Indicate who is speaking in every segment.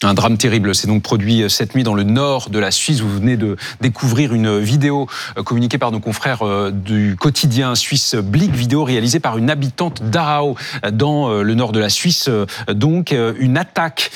Speaker 1: Un drame terrible s'est donc produit cette nuit dans le nord de la Suisse. Vous venez de découvrir une vidéo communiquée par nos confrères du quotidien suisse Blick, vidéo réalisée par une habitante d'Aarau dans le nord de la Suisse. Donc une attaque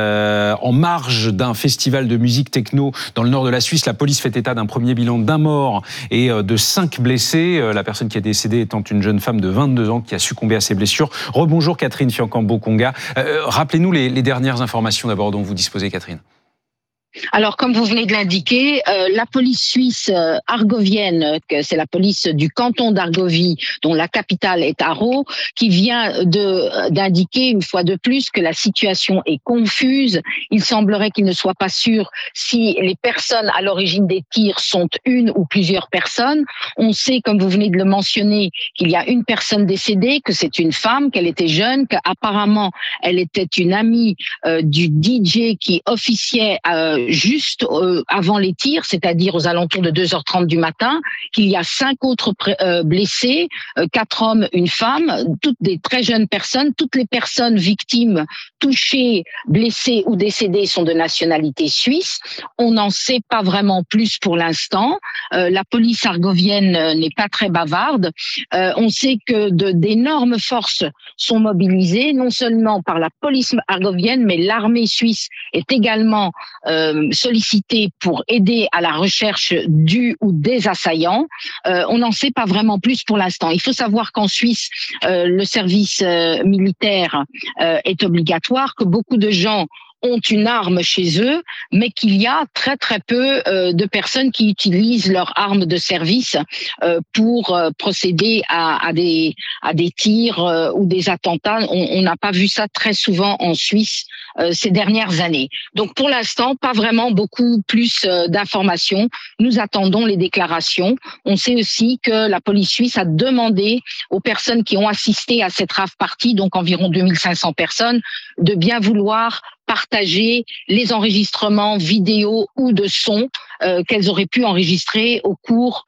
Speaker 1: en marge d'un festival de musique techno dans le nord de la Suisse. La police fait état d'un premier bilan d'un mort et de 5 blessés. La personne qui est décédée étant une jeune femme de 22 ans qui a succombé à ses blessures. Rebonjour Catherine Fiancambo-Conga. Rappelez-nous les dernières informations d'abord dont vous disposez, Catherine.
Speaker 2: Alors, comme vous venez de l'indiquer, la police suisse argovienne, que c'est la police du canton d'Argovie, dont la capitale est Aarau, qui vient d'indiquer une fois de plus que la situation est confuse. Il semblerait qu'il ne soit pas sûr si les personnes à l'origine des tirs sont une ou plusieurs personnes. On sait, comme vous venez de le mentionner, qu'il y a une personne décédée, que c'est une femme, qu'elle était jeune, qu'apparemment elle était une amie du DJ qui officiait juste avant les tirs, c'est-à-dire aux alentours de 2h30 du matin, qu'il y a 5 autres blessés, 4 hommes, une femme, toutes des très jeunes personnes. Toutes les personnes victimes, touchées, blessées ou décédées sont de nationalité suisse. On n'en sait pas vraiment plus pour l'instant. La police argovienne n'est pas très bavarde. On sait que d'énormes forces sont mobilisées, non seulement par la police argovienne, mais l'armée suisse est également sollicité pour aider à la recherche du ou des assaillants. On n'en sait pas vraiment plus pour l'instant. Il faut savoir qu'en Suisse, le service militaire est obligatoire, que beaucoup de gens ont une arme chez eux, mais qu'il y a très très peu de personnes qui utilisent leur arme de service pour procéder à des tirs ou des attentats. On n'a pas vu ça très souvent en Suisse ces dernières années. Donc pour l'instant, pas vraiment beaucoup plus d'informations. Nous attendons les déclarations. On sait aussi que la police suisse a demandé aux personnes qui ont assisté à cette rave party, donc environ 2500 personnes, de bien vouloir partager les enregistrements vidéo ou de son qu'elles auraient pu enregistrer au cours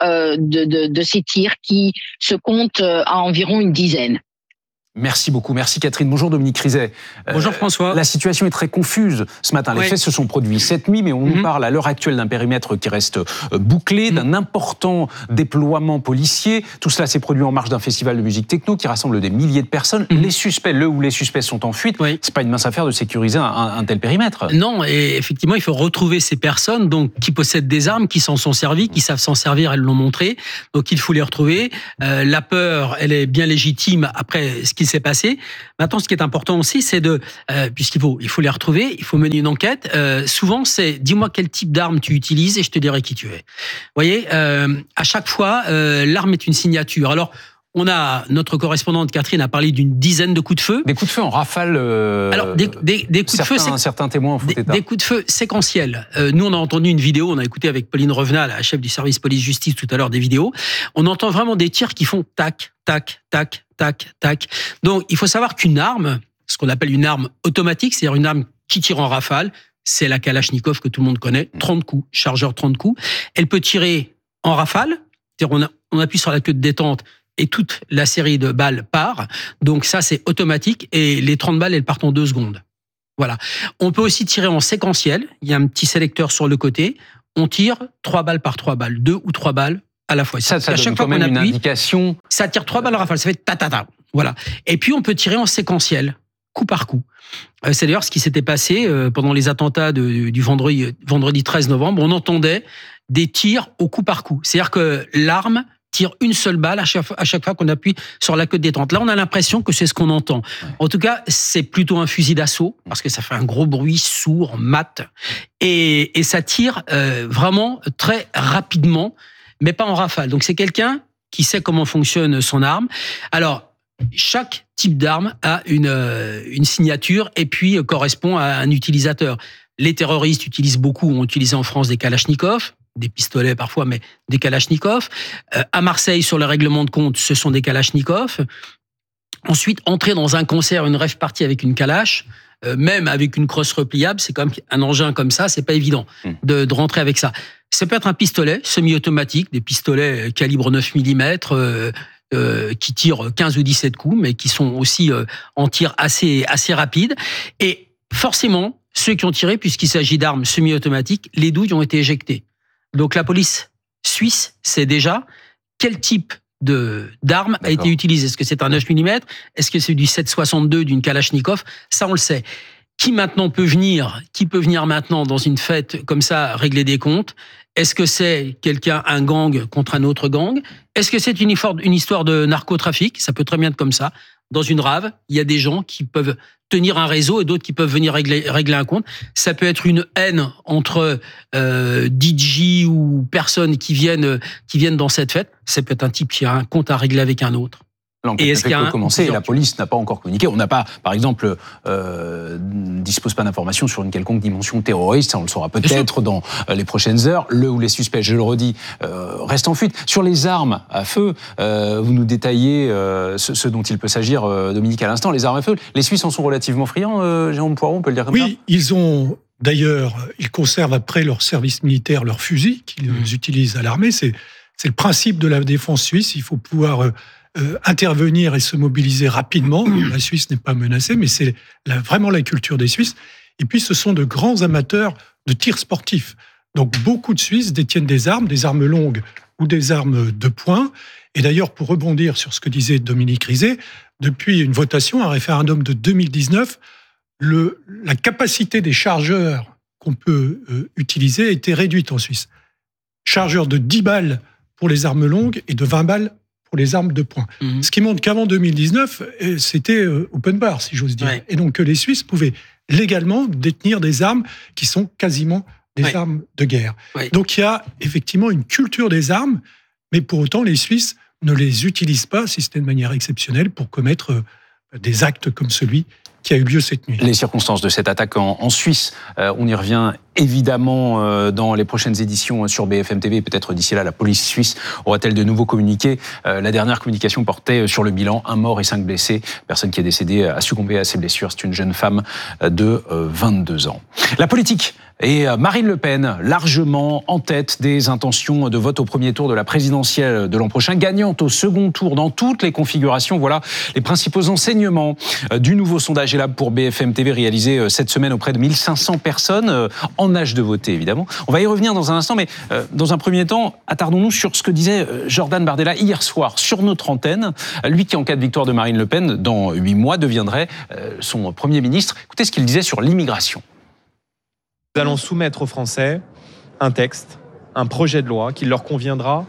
Speaker 2: de ces tirs qui se comptent à environ une dizaine.
Speaker 1: Merci beaucoup, merci Catherine. Bonjour Dominique Rizet.
Speaker 3: Bonjour François.
Speaker 1: La situation est très confuse ce matin. Les faits se sont produits cette nuit, mais on nous parle à l'heure actuelle d'un périmètre qui reste bouclé, d'un important déploiement policier. Tout cela s'est produit en marge d'un festival de musique techno qui rassemble des milliers de personnes. Les suspects, les suspects sont en fuite. C'est pas une mince affaire de sécuriser un tel périmètre.
Speaker 3: Non, et effectivement, il faut retrouver ces personnes donc qui possèdent des armes, qui s'en sont servies, qui savent s'en servir, elles l'ont montré. Donc il faut les retrouver. La peur, elle est bien légitime après ce qui s'est passé. Maintenant, ce qui est important aussi, c'est puisqu'il faut les retrouver, il faut mener une enquête. Souvent, c'est dis-moi quel type d'arme tu utilises et je te dirai qui tu es. Vous voyez, à chaque fois, l'arme est une signature. Alors, notre correspondante Catherine a parlé d'une dizaine de coups de feu.
Speaker 1: Des coups de feu en rafale.
Speaker 3: Alors des coups de feu,
Speaker 1: certains témoins en font état.
Speaker 3: Des coups de feu séquentiels. Nous, on a entendu une vidéo, on a écouté avec Pauline Revenat, la chef du service police-justice tout à l'heure, des vidéos. On entend vraiment des tirs qui font tac, tac, tac, tac, tac. Donc, il faut savoir qu'une arme, ce qu'on appelle une arme automatique, c'est-à-dire une arme qui tire en rafale, c'est la Kalachnikov que tout le monde connaît, 30 coups, chargeur 30 coups. Elle peut tirer en rafale, c'est-à-dire on appuie sur la queue de détente et toute la série de balles part. Donc ça, c'est automatique. Et les 30 balles, elles partent en 2 secondes. Voilà. On peut aussi tirer en séquentiel. Il y a un petit sélecteur sur le côté. On tire 3 balles par 3 balles. 2 ou 3 balles à la fois.
Speaker 1: Ça donne quand même une indication.
Speaker 3: Ça tire 3 balles rafale. Ça fait ta-ta-ta. Voilà. Et puis, on peut tirer en séquentiel, coup par coup. C'est d'ailleurs ce qui s'était passé pendant les attentats du vendredi 13 novembre. On entendait des tirs au coup par coup. C'est-à-dire que l'arme tire une seule balle à chaque fois qu'on appuie sur la queue de détente. Là, on a l'impression que c'est ce qu'on entend. En tout cas, c'est plutôt un fusil d'assaut, parce que ça fait un gros bruit sourd, mat, et ça tire vraiment très rapidement, mais pas en rafale. Donc c'est quelqu'un qui sait comment fonctionne son arme. Alors, chaque type d'arme a une signature et puis correspond à un utilisateur. Les terroristes ont utilisé en France des Kalachnikov, des pistolets parfois, mais des Kalachnikov. À Marseille, sur le règlement de compte, ce sont des Kalachnikov. Ensuite, entrer dans un concert, une rave party avec une Kalash, même avec une crosse repliable, c'est comme un engin comme ça, c'est pas évident de rentrer avec ça. Ça peut être un pistolet semi-automatique, des pistolets calibre 9 mm, qui tirent 15 ou 17 coups, mais qui sont aussi en tir assez rapide. Et forcément, ceux qui ont tiré, puisqu'il s'agit d'armes semi-automatiques, les douilles ont été éjectées. Donc la police suisse sait déjà quel type d'arme a été utilisé. Est-ce que c'est un 9 mm? Est-ce que c'est du 7,62 d'une Kalachnikov? Ça, on le sait. Qui peut venir maintenant dans une fête comme ça régler des comptes? Est-ce que c'est un gang contre un autre gang? Est-ce que c'est une histoire de narcotrafic? Ça peut très bien être comme ça. Dans une rave, il y a des gens qui peuvent tenir un réseau et d'autres qui peuvent venir régler un compte. Ça peut être une haine entre DJ ou personnes qui viennent dans cette fête. Ça peut être un type qui a un compte à régler avec un autre.
Speaker 1: L'enquête n'a pas commencé et la police n'a pas encore communiqué. On n'a pas, par exemple, dispose pas d'informations sur une quelconque dimension terroriste. Ça, on le saura peut-être dans les prochaines heures. Le ou les suspects, je le redis, restent en fuite. Sur les armes à feu, vous nous détaillez ce dont il peut s'agir, Dominique, à l'instant. Les armes à feu, les Suisses en sont relativement friands, Jérôme Poiron, on peut le dire comme ça?
Speaker 4: Oui, ils conservent après leur service militaire leurs fusils qu'ils utilisent à l'armée. C'est le principe de la défense suisse. Il faut pouvoir intervenir et se mobiliser rapidement. La Suisse n'est pas menacée, mais c'est vraiment la culture des Suisses. Et puis, ce sont de grands amateurs de tir sportif. Donc, beaucoup de Suisses détiennent des armes longues ou des armes de poing. Et d'ailleurs, pour rebondir sur ce que disait Dominique Rizet, depuis une votation, un référendum de 2019, la capacité des chargeurs qu'on peut utiliser a été réduite en Suisse. Chargeur de 10 balles pour les armes longues et de 20 balles pour les armes de poing. Ce qui montre qu'avant 2019, c'était open bar, si j'ose dire. Ouais. Et donc que les Suisses pouvaient légalement détenir des armes qui sont quasiment des armes de guerre. Ouais. Donc il y a effectivement une culture des armes, mais pour autant les Suisses ne les utilisent pas, si c'était de manière exceptionnelle, pour commettre des actes comme celui qui a eu lieu cette nuit.
Speaker 1: Les circonstances de cette attaque en Suisse, on y revient évidemment dans les prochaines éditions sur BFM TV. Peut-être d'ici là, la police suisse aura-t-elle de nouveaux communiqués. La dernière communication portait sur le bilan, 1 mort et 5 blessés. Personne qui est décédée a succombé à ses blessures. C'est une jeune femme de 22 ans. La politique et Marine Le Pen, largement en tête des intentions de vote au premier tour de la présidentielle de l'an prochain, gagnante au second tour dans toutes les configurations. Voilà les principaux enseignements du nouveau sondage ELAB pour BFM TV réalisé cette semaine auprès de 1500 personnes en âge de voter, évidemment. On va y revenir dans un instant, mais dans un premier temps, attardons-nous sur ce que disait Jordan Bardella hier soir sur notre antenne. Lui qui, en cas de victoire de Marine Le Pen, dans 8 mois, deviendrait son Premier ministre. Écoutez ce qu'il disait sur l'immigration.
Speaker 5: Nous allons soumettre aux Français un texte, un projet de loi qu'il leur conviendra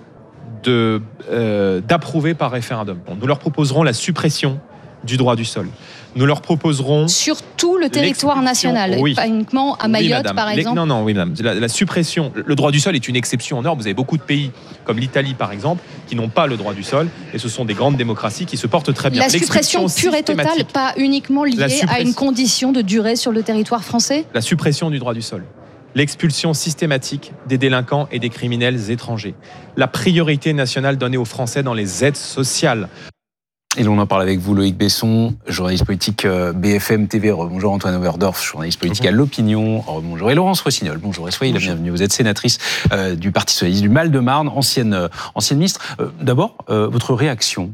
Speaker 5: d'approuver par référendum. Nous leur proposerons la suppression du droit du sol. Nous leur proposerons...
Speaker 6: Sur tout le territoire national, oui. Pas uniquement à Mayotte, oui, par exemple.
Speaker 5: Non, oui, madame. La suppression... Le droit du sol est une exception en Europe. Vous avez beaucoup de pays, comme l'Italie, par exemple, qui n'ont pas le droit du sol. Et ce sont des grandes démocraties qui se portent très bien.
Speaker 6: La suppression pure et totale, pas uniquement liée à une condition de durée sur le territoire français?
Speaker 5: La suppression du droit du sol. L'expulsion systématique des délinquants et des criminels étrangers. La priorité nationale donnée aux Français dans les aides sociales.
Speaker 1: Et l'on en parle avec vous, Loïc Besson, journaliste politique BFM TV. Bonjour Antoine Overdorf, journaliste politique à l'Opinion. Bonjour. Et Laurence Rossignol. Bonjour et soyez la bienvenue. Vous êtes sénatrice du Parti socialiste du Val-de-Marne, ancienne ministre. D'abord, votre réaction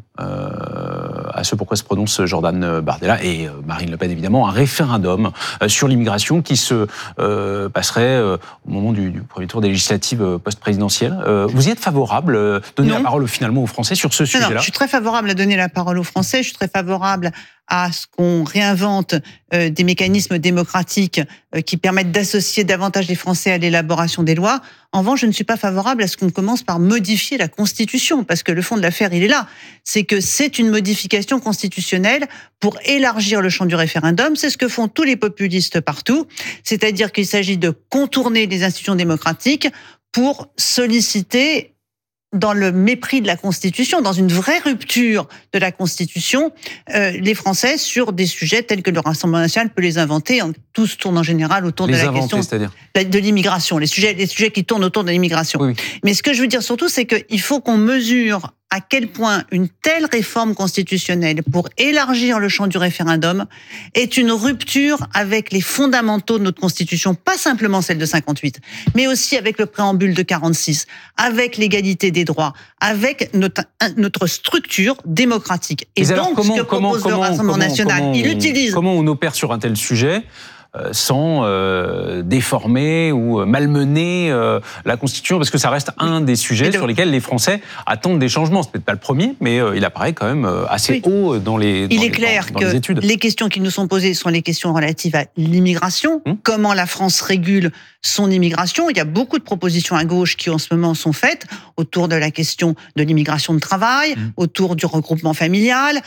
Speaker 1: à ce pourquoi se prononce Jordan Bardella et Marine Le Pen, évidemment, un référendum sur l'immigration qui se passerait au moment du premier tour des législatives post-présidentielles. Vous y êtes favorable, donner la parole finalement aux Français sur ce sujet-là?
Speaker 7: Je suis très favorable à donner la parole aux Français, je suis très favorable à ce qu'on réinvente des mécanismes démocratiques qui permettent d'associer davantage les Français à l'élaboration des lois. En revanche, je ne suis pas favorable à ce qu'on commence par modifier la Constitution, parce que le fond de l'affaire, il est là. C'est que c'est une modification constitutionnelle pour élargir le champ du référendum. C'est ce que font tous les populistes partout. C'est-à-dire qu'il s'agit de contourner les institutions démocratiques pour solliciter, dans le mépris de la Constitution, dans une vraie rupture de la Constitution, les Français sur des sujets tels que le Rassemblement national peut les inventer. Tout se tourne en général autour de la question de l'immigration, les sujets qui tournent autour de l'immigration. Oui. Mais ce que je veux dire surtout, c'est qu'il faut qu'on mesure à quel point une telle réforme constitutionnelle pour élargir le champ du référendum est une rupture avec les fondamentaux de notre Constitution, pas simplement celle de 58, mais aussi avec le préambule de 46, avec l'égalité des droits, avec notre structure démocratique. Et
Speaker 1: mais
Speaker 7: donc, ce que propose le Rassemblement national, il utilise...
Speaker 1: Comment on opère sur un tel sujet ? sans déformer ou malmener la Constitution, parce que ça reste un des sujets sur lesquels les Français attendent des changements. C'est peut-être pas le premier, mais il apparaît quand même assez haut dans les
Speaker 7: Il est clair que les questions qui nous sont posées sont les questions relatives à l'immigration. Comment la France régule son immigration? Il y a beaucoup de propositions à gauche qui en ce moment sont faites autour de la question de l'immigration de travail, autour du regroupement familial.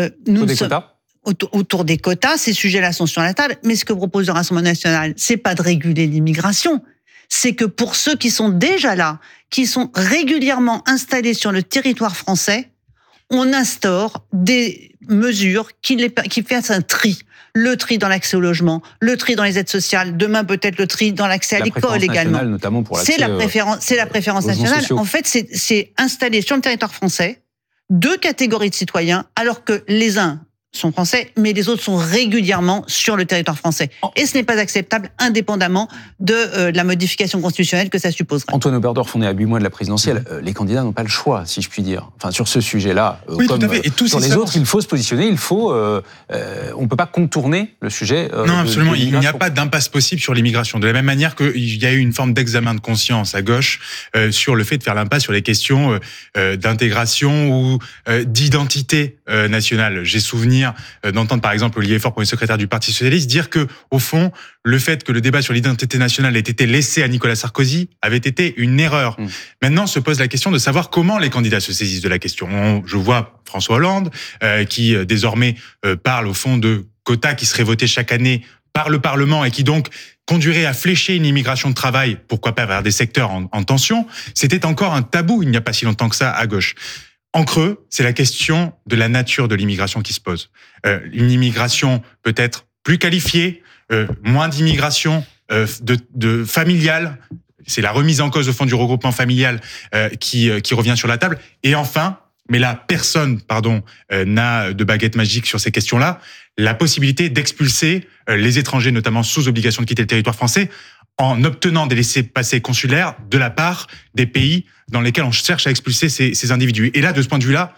Speaker 7: Autour des quotas, ces sujets-là sont sur la table. Mais ce que propose le Rassemblement national, c'est pas de réguler l'immigration. C'est que pour ceux qui sont déjà là, qui sont régulièrement installés sur le territoire français, on instaure des mesures qui fassent un tri. Le tri dans l'accès au logement, le tri dans les aides sociales, demain peut-être le tri dans l'accès à l'école également.
Speaker 1: Notamment pour
Speaker 7: c'est la préférence nationale. En fait, c'est installer sur le territoire français 2 catégories de citoyens, alors que les uns sont français, mais les autres sont régulièrement sur le territoire français. Et ce n'est pas acceptable, indépendamment de la modification constitutionnelle que ça supposerait.
Speaker 1: Antoine Oberdorf, on est à 8 mois de la présidentielle. Les candidats n'ont pas le choix, si je puis dire. Enfin, sur ce sujet-là, comme sur les autres, il faut se positionner. On ne peut pas contourner le sujet.
Speaker 8: Non, absolument. Il n'y a pas d'impasse possible sur l'immigration. De la même manière qu'il y a eu une forme d'examen de conscience à gauche sur le fait de faire l'impasse sur les questions d'intégration ou d'identité nationale. J'ai souvenir d'entendre par exemple Olivier Faure, premier secrétaire du Parti socialiste, dire que au fond, le fait que le débat sur l'identité nationale ait été laissé à Nicolas Sarkozy avait été une erreur. Maintenant se pose la question de savoir comment les candidats se saisissent de la question. Je vois François Hollande qui désormais parle au fond de quotas qui seraient votés chaque année par le Parlement et qui donc conduirait à flécher une immigration de travail, pourquoi pas vers des secteurs en tension. C'était encore un tabou il n'y a pas si longtemps que ça à gauche. En creux, c'est la question de la nature de l'immigration qui se pose. Une immigration peut-être plus qualifiée, moins d'immigration de familiale. C'est la remise en cause au fond du regroupement familial qui revient sur la table. Et enfin, mais là personne, n'a de baguette magique sur ces questions-là, la possibilité d'expulser les étrangers, notamment sous obligation de quitter le territoire français, en obtenant des laissez-passer consulaires de la part des pays dans lesquels on cherche à expulser ces individus. Et là, de ce point de vue-là,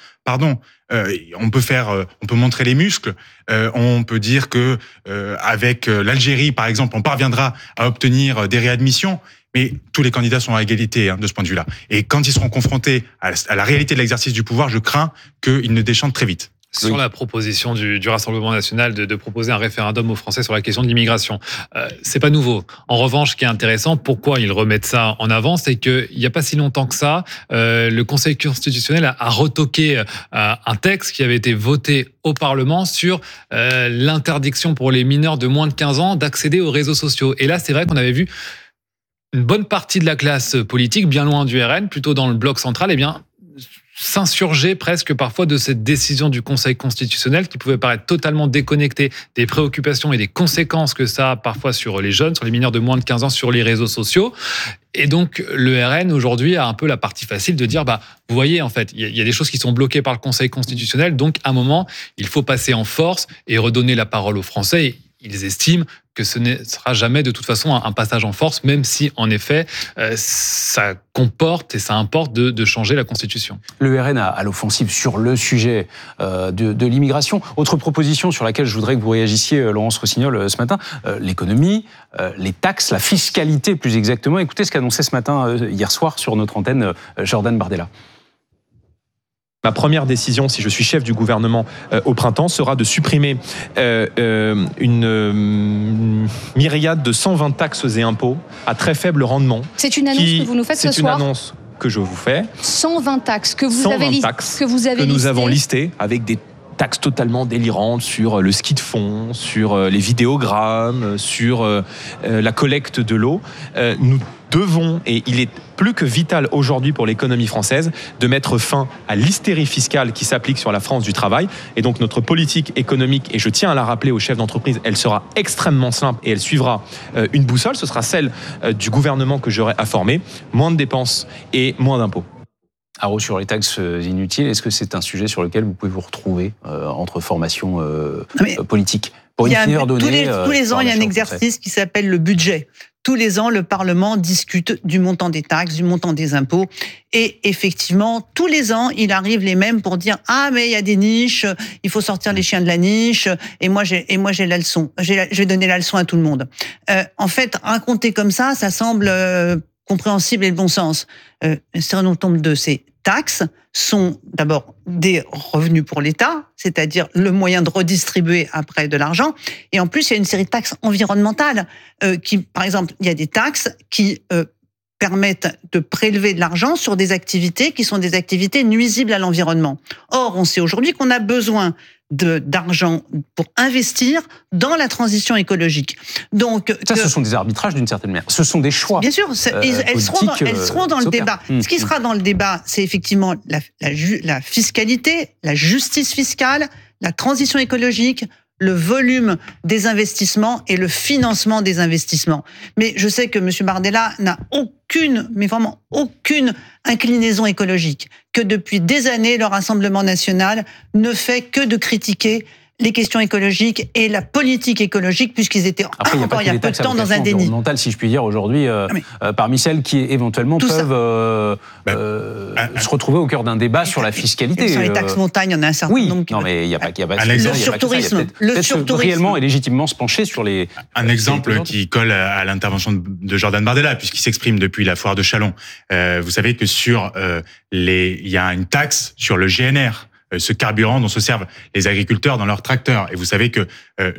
Speaker 8: on peut montrer les muscles, on peut dire que avec l'Algérie, par exemple, on parviendra à obtenir des réadmissions, mais tous les candidats sont à égalité de ce point de vue-là. Et quand ils seront confrontés à la réalité de l'exercice du pouvoir, je crains qu'ils ne déchantent très vite.
Speaker 9: Sur la proposition du Rassemblement national de proposer un référendum aux Français sur la question de l'immigration. C'est pas nouveau. En revanche, ce qui est intéressant, pourquoi ils remettent ça en avant, c'est qu'il n'y a pas si longtemps que ça, le Conseil constitutionnel a retoqué un texte qui avait été voté au Parlement sur l'interdiction pour les mineurs de moins de 15 ans d'accéder aux réseaux sociaux. Et là, c'est vrai qu'on avait vu une bonne partie de la classe politique, bien loin du RN, plutôt dans le bloc central, s'insurger presque parfois de cette décision du Conseil constitutionnel qui pouvait paraître totalement déconnectée des préoccupations et des conséquences que ça a parfois sur les jeunes, sur les mineurs de moins de 15 ans, sur les réseaux sociaux. Et donc, le RN, aujourd'hui, a un peu la partie facile de dire, vous voyez, en fait, il y a des choses qui sont bloquées par le Conseil constitutionnel, donc, à un moment, il faut passer en force et redonner la parole aux Français. Et ils estiment que ce ne sera jamais de toute façon un passage en force, même si en effet ça comporte et ça importe de changer la Constitution.
Speaker 1: Le RN à l'offensive sur le sujet de l'immigration. Autre proposition sur laquelle je voudrais que vous réagissiez, Laurence Rossignol, ce matin, l'économie, les taxes, la fiscalité plus exactement. Écoutez ce qu'annonçait ce matin, hier soir, sur notre antenne, Jordan Bardella.
Speaker 5: Ma première décision, si je suis chef du gouvernement au printemps, sera de supprimer une myriade de 120 taxes et impôts à très faible rendement.
Speaker 6: C'est une annonce que vous nous faites ce soir ?
Speaker 5: C'est une annonce que je vous fais.
Speaker 6: 120 taxes que vous avez listées.
Speaker 5: Nous avons listées avec des taxes totalement délirantes sur le ski de fond, sur les vidéogrammes, sur la collecte de l'eau. Nous devons, et il est plus que vital aujourd'hui pour l'économie française, de mettre fin à l'hystérie fiscale qui s'applique sur la France du travail. Et donc notre politique économique, et je tiens à la rappeler aux chefs d'entreprise, elle sera extrêmement simple et elle suivra une boussole. Ce sera celle du gouvernement que j'aurai à former. Moins de dépenses et moins d'impôts.
Speaker 1: Haro, sur les taxes inutiles, est-ce que c'est un sujet sur lequel vous pouvez vous retrouver entre formations politiques?
Speaker 7: Tous les ans, il y a un exercice qui s'appelle le budget. tous les ans, le Parlement discute du montant des taxes, du montant des impôts. Et effectivement, tous les ans, il arrive les mêmes pour dire « Ah, mais il y a des niches, il faut sortir les chiens de la niche, et moi j'ai la leçon. Je vais donner la leçon à tout le monde. » En fait, raconter comme ça semble compréhensible et le bon sens. Un certain nombre de ces taxes sont d'abord des revenus pour l'État, c'est-à-dire le moyen de redistribuer après de l'argent. Et en plus, il y a une série de taxes environnementales qui, par exemple, il y a des taxes qui permettent de prélever de l'argent sur des activités qui sont des activités nuisibles à l'environnement. Or, on sait aujourd'hui qu'on a besoin d'argent pour investir dans la transition écologique. Donc,
Speaker 1: ce sont des arbitrages d'une certaine manière. Ce sont des choix.
Speaker 7: Bien sûr, elles seront dans le débat. Ce qui sera dans le débat, c'est effectivement la fiscalité, la justice fiscale, la transition écologique, le volume des investissements et le financement des investissements. Mais je sais que M. Bardella n'a mais vraiment aucune inclinaison écologique, que depuis des années, le Rassemblement national ne fait que de critiquer les questions écologiques et la politique écologique, puisqu'ils étaient encore il y a peu de temps dans un déni.
Speaker 1: Si je puis dire, aujourd'hui, parmi celles qui éventuellement peuvent se retrouver au cœur d'un débat sur la fiscalité.
Speaker 7: Sur les taxes montagne, il y en a un certain nombre.
Speaker 1: Non, mais il n'y a pas
Speaker 7: le surtourisme.
Speaker 1: Le surtourisme. Réellement et légitimement se pencher sur les...
Speaker 8: Un exemple qui colle à l'intervention de Jordan Bardella, puisqu'il s'exprime depuis la foire de Châlons. Vous savez que il y a une taxe sur le GNR, ce carburant dont se servent les agriculteurs dans leurs tracteurs. Et vous savez que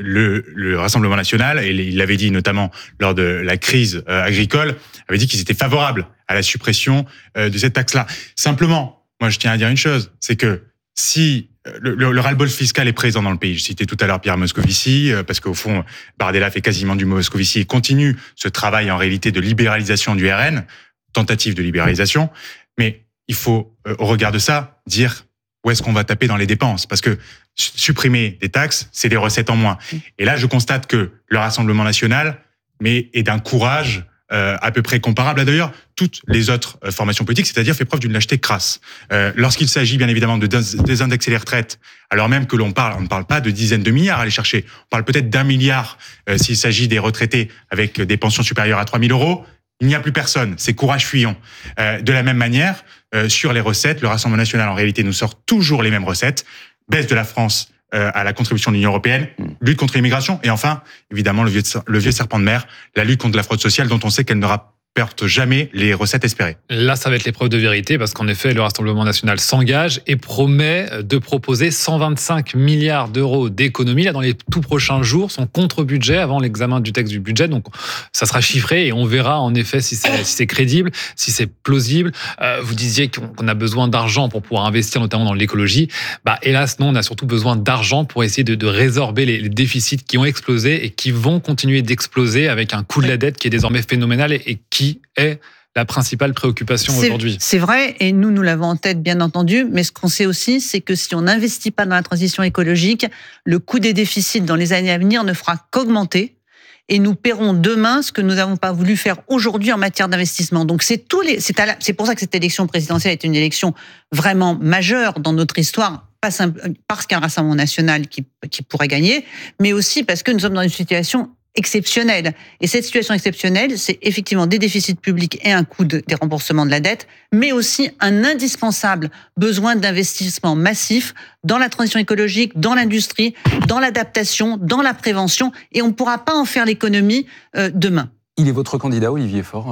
Speaker 8: le Rassemblement national, et il l'avait dit notamment lors de la crise agricole, avait dit qu'ils étaient favorables à la suppression de cette taxe-là. Simplement, moi je tiens à dire une chose, c'est que si le ras-le-bol fiscal est présent dans le pays, je citais tout à l'heure Pierre Moscovici, parce qu'au fond, Bardella fait quasiment du Moscovici et continue ce travail en réalité de libéralisation du RN, tentative de libéralisation, mais il faut, au regard de ça, dire où est-ce qu'on va taper dans les dépenses? Parce que supprimer des taxes, c'est des recettes en moins. Et là, je constate que le Rassemblement national est d'un courage à peu près comparable à d'ailleurs toutes les autres formations politiques, c'est-à-dire fait preuve d'une lâcheté crasse. Lorsqu'il s'agit bien évidemment de désindexer les retraites, alors même que on ne parle pas de dizaines de milliards à aller chercher, on parle peut-être d'1 milliard s'il s'agit des retraités avec des pensions supérieures à 3 000 €, il n'y a plus personne, c'est courage fuyant. De la même manière, sur les recettes, le Rassemblement national en réalité nous sort toujours les mêmes recettes, baisse de la France à la contribution de l'Union européenne, lutte contre l'immigration, et enfin, évidemment, le vieux serpent de mer, la lutte contre la fraude sociale dont on sait qu'elle ne rapporte jamais les recettes espérées.
Speaker 9: Là, ça va être l'épreuve de vérité, parce qu'en effet, le Rassemblement national s'engage et promet de proposer 125 milliards d'euros d'économies là dans les tout prochains jours, son contre-budget avant l'examen du texte du budget. Donc, ça sera chiffré et on verra en effet si c'est crédible, si c'est plausible. Vous disiez qu'on a besoin d'argent pour pouvoir investir, notamment dans l'écologie. Hélas, non, on a surtout besoin d'argent pour essayer de résorber les déficits qui ont explosé et qui vont continuer d'exploser avec un coût de la dette qui est désormais phénoménal et qui est la principale préoccupation aujourd'hui.
Speaker 7: C'est vrai, et nous l'avons en tête, bien entendu, mais ce qu'on sait aussi, c'est que si on n'investit pas dans la transition écologique, le coût des déficits dans les années à venir ne fera qu'augmenter, et nous paierons demain ce que nous n'avons pas voulu faire aujourd'hui en matière d'investissement. Donc c'est pour ça que cette élection présidentielle est une élection vraiment majeure dans notre histoire, pas simple, parce qu'il y a un Rassemblement national qui pourrait gagner, mais aussi parce que nous sommes dans une situation exceptionnelle. Et cette situation exceptionnelle, c'est effectivement des déficits publics et un coût des remboursements de la dette, mais aussi un indispensable besoin d'investissement massif dans la transition écologique, dans l'industrie, dans l'adaptation, dans la prévention, et on ne pourra pas en faire l'économie demain.
Speaker 1: Il est votre candidat, Olivier Faure.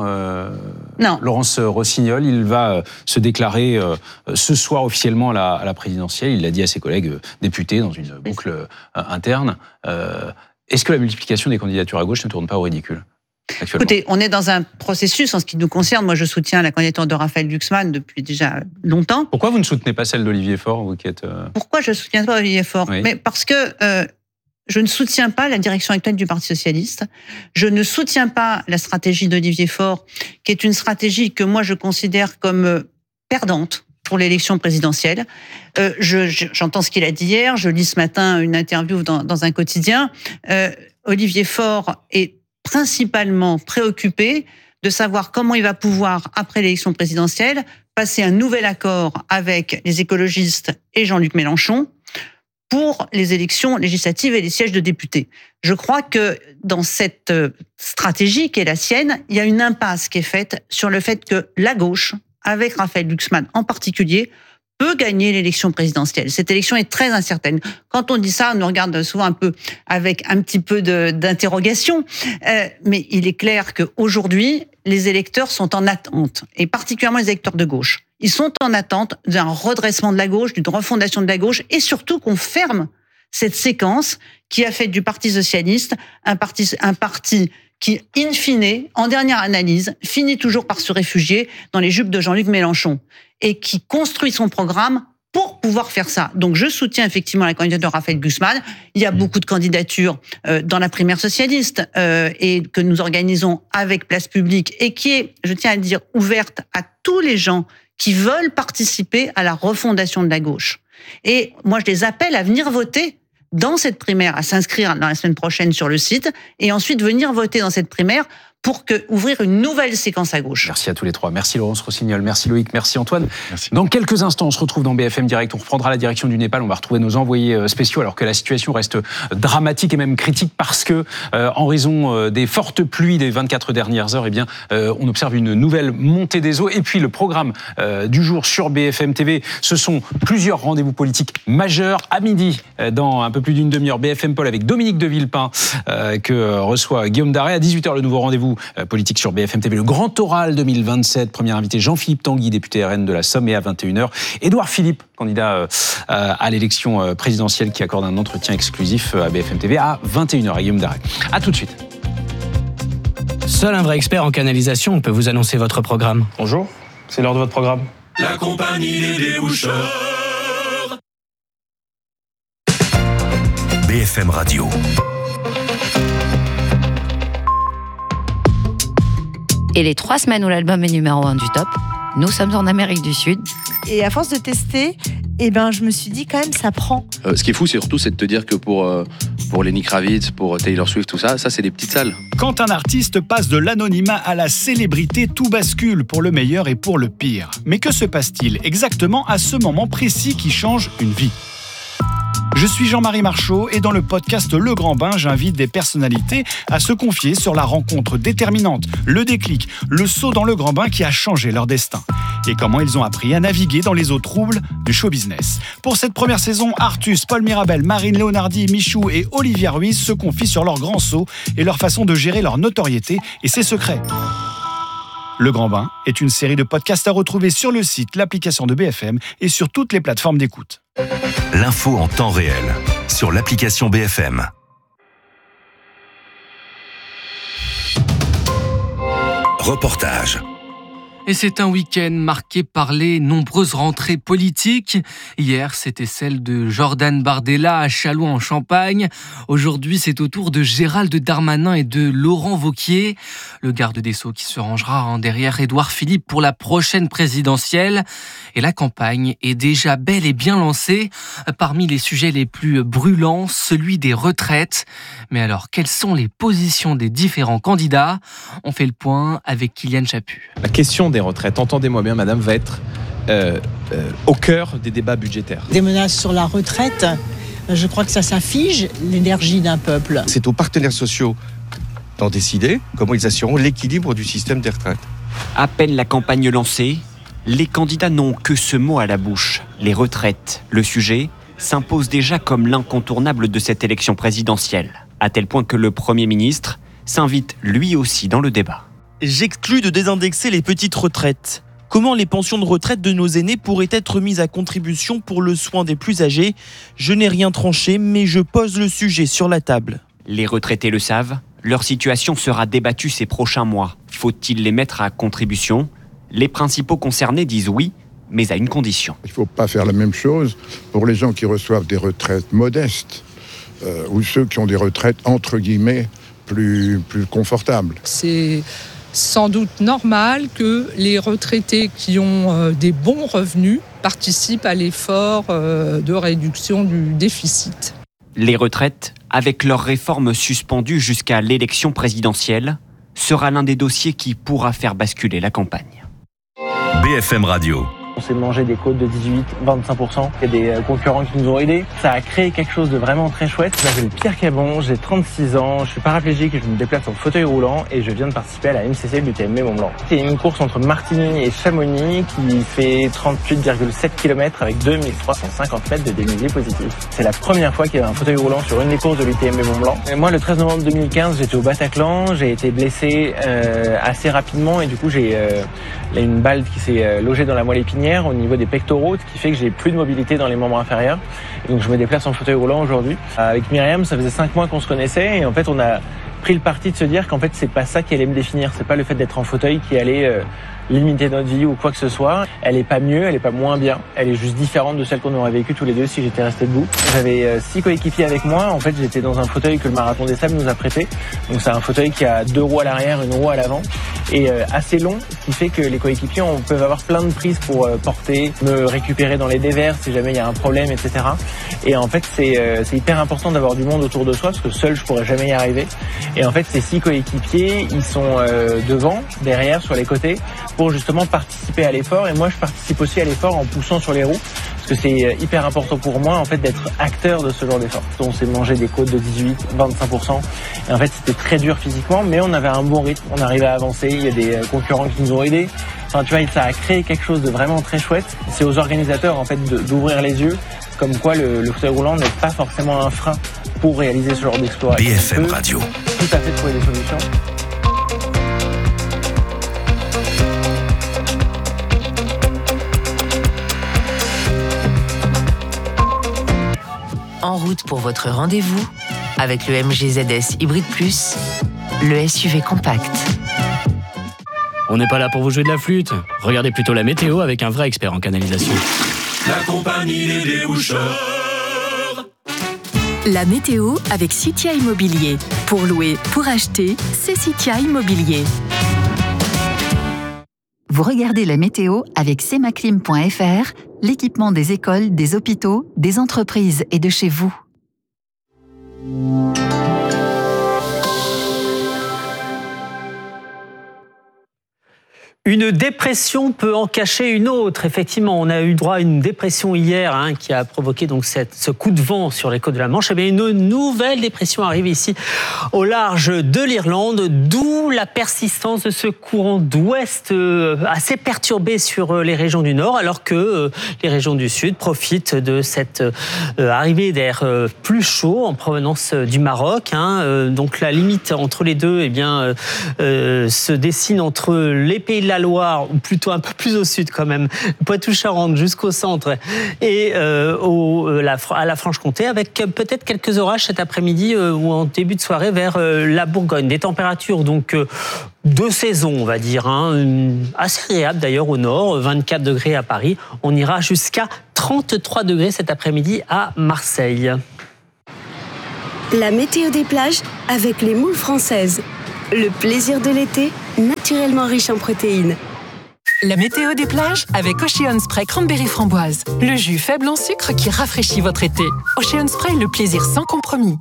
Speaker 7: Non.
Speaker 1: Laurence Rossignol, il va se déclarer ce soir officiellement à la présidentielle. Il l'a dit à ses collègues députés dans une boucle interne. Est-ce que la multiplication des candidatures à gauche ne tourne pas au ridicule actuellement?
Speaker 7: Écoutez, on est dans un processus en ce qui nous concerne. Moi, je soutiens la candidature de Raphaël Glucksmann depuis déjà longtemps.
Speaker 1: Pourquoi vous ne soutenez pas celle d'Olivier Faure, vous qui êtes...
Speaker 7: Pourquoi je ne soutiens pas Olivier Faure? Mais parce que je ne soutiens pas la direction actuelle du Parti socialiste. Je ne soutiens pas la stratégie d'Olivier Faure, qui est une stratégie que moi je considère comme perdante pour l'élection présidentielle. J'entends ce qu'il a dit hier, je lis ce matin une interview dans un quotidien. Olivier Faure est principalement préoccupé de savoir comment il va pouvoir, après l'élection présidentielle, passer un nouvel accord avec les écologistes et Jean-Luc Mélenchon pour les élections législatives et les sièges de députés. Je crois que dans cette stratégie qui est la sienne, il y a une impasse qui est faite sur le fait que la gauche, avec Raphaël Glucksmann en particulier, peut gagner l'élection présidentielle. Cette élection est très incertaine. Quand on dit ça, on nous regarde souvent un peu avec un petit peu d'interrogation, mais il est clair qu'aujourd'hui, les électeurs sont en attente, et particulièrement les électeurs de gauche. Ils sont en attente d'un redressement de la gauche, d'une refondation de la gauche, et surtout qu'on ferme cette séquence qui a fait du Parti socialiste un parti qui, in fine, en dernière analyse, finit toujours par se réfugier dans les jupes de Jean-Luc Mélenchon et qui construit son programme pour pouvoir faire ça. Donc je soutiens effectivement la candidature de Raphaël Glucksmann. Il y a beaucoup de candidatures dans la primaire socialiste et que nous organisons avec Place Publique et qui est, je tiens à le dire, ouverte à tous les gens qui veulent participer à la refondation de la gauche. Et moi, je les appelle à venir voter dans cette primaire, à s'inscrire dans la semaine prochaine sur le site et ensuite venir voter dans cette primaire pour ouvrir une nouvelle séquence à gauche.
Speaker 1: Merci à tous les trois. Merci Laurence Rossignol, merci Loïc, merci Antoine.
Speaker 8: Merci.
Speaker 1: Dans quelques instants, on se retrouve dans BFM Direct. On reprendra la direction du Népal. On va retrouver nos envoyés spéciaux alors que la situation reste dramatique et même critique parce que, en raison des fortes pluies des 24 dernières heures, on observe une nouvelle montée des eaux. Et puis le programme du jour sur BFM TV, ce sont plusieurs rendez-vous politiques majeurs. À midi, dans un peu plus d'une demi-heure, BFM Pôle avec Dominique de Villepin que reçoit Guillaume Daré. À 18h, le nouveau rendez-vous politique sur BFM TV, le Grand Oral 2027. Premier invité, Jean-Philippe Tanguy, député RN de la Somme. Et à 21h, Édouard Philippe, candidat à l'élection présidentielle, qui accorde un entretien exclusif à BFM TV à 21h à Guillaume Daré. À tout de suite.
Speaker 10: Seul un vrai expert en canalisation peut vous annoncer votre programme.
Speaker 11: Bonjour, c'est l'heure de votre programme.
Speaker 12: La compagnie des déboucheurs.
Speaker 13: BFM Radio.
Speaker 14: Et les 3 semaines où l'album est numéro 1 du top, nous sommes en Amérique du Sud.
Speaker 15: Et à force de tester, je me suis dit quand même, ça prend.
Speaker 16: Ce qui est fou, c'est surtout de te dire que pour Lenny Kravitz, pour Taylor Swift, tout ça, c'est des petites salles.
Speaker 17: Quand un artiste passe de l'anonymat à la célébrité, tout bascule pour le meilleur et pour le pire. Mais que se passe-t-il exactement à ce moment précis qui change une vie ? Je suis Jean-Marie Marchot et dans le podcast Le Grand Bain, j'invite des personnalités à se confier sur la rencontre déterminante, le déclic, le saut dans le grand bain qui a changé leur destin et comment ils ont appris à naviguer dans les eaux troubles du show business. Pour cette première saison, Artus, Paul Mirabel, Marine Leonardi, Michou et Olivia Ruiz se confient sur leur grand saut et leur façon de gérer leur notoriété et ses secrets. Le Grand Bain est une série de podcasts à retrouver sur le site, l'application de BFM et sur toutes les plateformes d'écoute.
Speaker 13: L'info en temps réel sur l'application BFM. Reportage.
Speaker 18: Et c'est un week-end marqué par les nombreuses rentrées politiques. Hier, c'était celle de Jordan Bardella à Châlons en Champagne. Aujourd'hui, c'est au tour de Gérald Darmanin et de Laurent Wauquiez. Le garde des Sceaux qui se rangera derrière Édouard Philippe pour la prochaine présidentielle. Et la campagne est déjà bel et bien lancée. Parmi les sujets les plus brûlants, celui des retraites. Mais alors, quelles sont les positions des différents candidats ? On fait le point avec Kylian Chaput.
Speaker 5: La question des retraites, entendez-moi bien madame, va être au cœur des débats budgétaires.
Speaker 19: Des menaces sur la retraite, je crois que ça fige l'énergie d'un peuple.
Speaker 20: C'est aux partenaires sociaux d'en décider comment ils assureront l'équilibre du système des retraites.
Speaker 21: À peine la campagne lancée, les candidats n'ont que ce mot à la bouche, les retraites. Le sujet s'impose déjà comme l'incontournable de cette élection présidentielle, à tel point que le Premier ministre s'invite lui aussi dans le débat.
Speaker 22: J'exclus de désindexer les petites retraites. Comment les pensions de retraite de nos aînés pourraient être mises à contribution pour le soin des plus âgés ? Je n'ai rien tranché, mais je pose le sujet sur la table.
Speaker 21: Les retraités le savent, leur situation sera débattue ces prochains mois. Faut-il les mettre à contribution ? Les principaux concernés disent oui, mais à une condition.
Speaker 23: Il ne faut pas faire la même chose pour les gens qui reçoivent des retraites modestes ou ceux qui ont des retraites entre guillemets plus confortables.
Speaker 24: C'est sans doute normal que les retraités qui ont des bons revenus participent à l'effort de réduction du déficit.
Speaker 21: Les retraites, avec leur réforme suspendue jusqu'à l'élection présidentielle, sera l'un des dossiers qui pourra faire basculer la campagne.
Speaker 13: BFM Radio,
Speaker 2: On s'est mangé des côtes de 18-25%. Il y a des concurrents qui nous ont aidés. Ça a créé quelque chose de vraiment très chouette. Je m'appelle Pierre Cabon, j'ai 36 ans, je suis paraplégique et je me déplace en fauteuil roulant et je viens de participer à la MCC du TMB Mont-Blanc. C'est une course entre Martigny et Chamonix qui fait 38,7 km avec 2350 mètres de dénivelé positif. C'est la première fois qu'il y avait un fauteuil roulant sur une des courses de l'UTMB Mont-Blanc. Et moi, le 13 novembre 2015, j'étais au Bataclan, j'ai été blessé assez rapidement et du coup, j'ai une balle qui s'est logée dans la moelle épinière au niveau des pectoraux, ce qui fait que j'ai plus de mobilité dans les membres inférieurs. Et donc, je me déplace en fauteuil roulant aujourd'hui. Avec Myriam, ça faisait 5 mois qu'on se connaissait et en fait, on a pris le parti de se dire qu'en fait, c'est pas ça qui allait me définir. C'est pas le fait d'être en fauteuil qui allait limiter notre vie ou quoi que ce soit. Elle est pas mieux, elle est pas moins bien. Elle est juste différente de celle qu'on aurait vécue tous les deux si j'étais resté debout. J'avais 6 coéquipiers avec moi. En fait, j'étais dans un fauteuil que le Marathon des Sables nous a prêté. Donc, c'est un fauteuil qui a 2 roues à l'arrière, 1 roue à l'avant et assez long, ce qui fait que les coéquipiers peuvent avoir plein de prises pour porter, me récupérer dans les dévers si jamais il y a un problème, etc. Et en fait, c'est hyper important d'avoir du monde autour de soi parce que seul, je pourrais jamais y arriver. Et en fait, ces 6 coéquipiers, ils sont devant, derrière, sur les côtés, pour justement participer à l'effort. Et moi, je participe aussi à l'effort en poussant sur les roues, parce que c'est hyper important pour moi, en fait, d'être acteur de ce genre d'effort. On s'est mangé des côtes de 18-25%. Et en fait, c'était très dur physiquement, mais on avait un bon rythme, on arrivait à avancer. Il y a des concurrents qui nous ont aidés. Enfin, tu vois, ça a créé quelque chose de vraiment très chouette. C'est aux organisateurs, en fait, d'ouvrir les yeux, comme quoi le fauteuil roulant n'est pas forcément un frein pour réaliser ce genre d'exploit.
Speaker 13: BFM Radio.
Speaker 2: Tout à fait trouver des solutions.
Speaker 3: En route pour votre rendez-vous avec le MG ZS Hybrid Plus, le SUV compact.
Speaker 10: On n'est pas là pour vous jouer de la flûte. Regardez plutôt la météo avec un vrai expert en canalisation.
Speaker 12: La compagnie des déboucheurs.
Speaker 4: La météo avec Citia Immobilier. Pour louer, pour acheter, c'est Citia Immobilier.
Speaker 6: Vous regardez la météo avec semaclim.fr, l'équipement des écoles, des hôpitaux, des entreprises et de chez vous.
Speaker 25: Une dépression peut en cacher une autre. Effectivement, on a eu droit à une dépression hier qui a provoqué donc ce coup de vent sur les côtes de la Manche. Et bien, une nouvelle dépression arrive ici au large de l'Irlande, d'où la persistance de ce courant d'ouest assez perturbé sur les régions du nord, alors que les régions du sud profitent de cette arrivée d'air plus chaud en provenance du Maroc. Donc la limite entre les deux, se dessine entre les Pays de la Loire, ou plutôt un peu plus au sud quand même, Poitou-Charentes jusqu'au centre, et à la Franche-Comté, avec peut-être quelques orages cet après-midi ou en début de soirée vers la Bourgogne. Des températures donc de saison, on va dire, assez agréable d'ailleurs au nord, 24 degrés à Paris. On ira jusqu'à 33 degrés cet après-midi à Marseille.
Speaker 4: La météo des plages avec les moules françaises. Le plaisir de l'été, naturellement riche en protéines.
Speaker 26: La météo des plages avec Ocean Spray Cranberry Framboise. Le jus faible en sucre qui rafraîchit votre été. Ocean Spray, le plaisir sans compromis.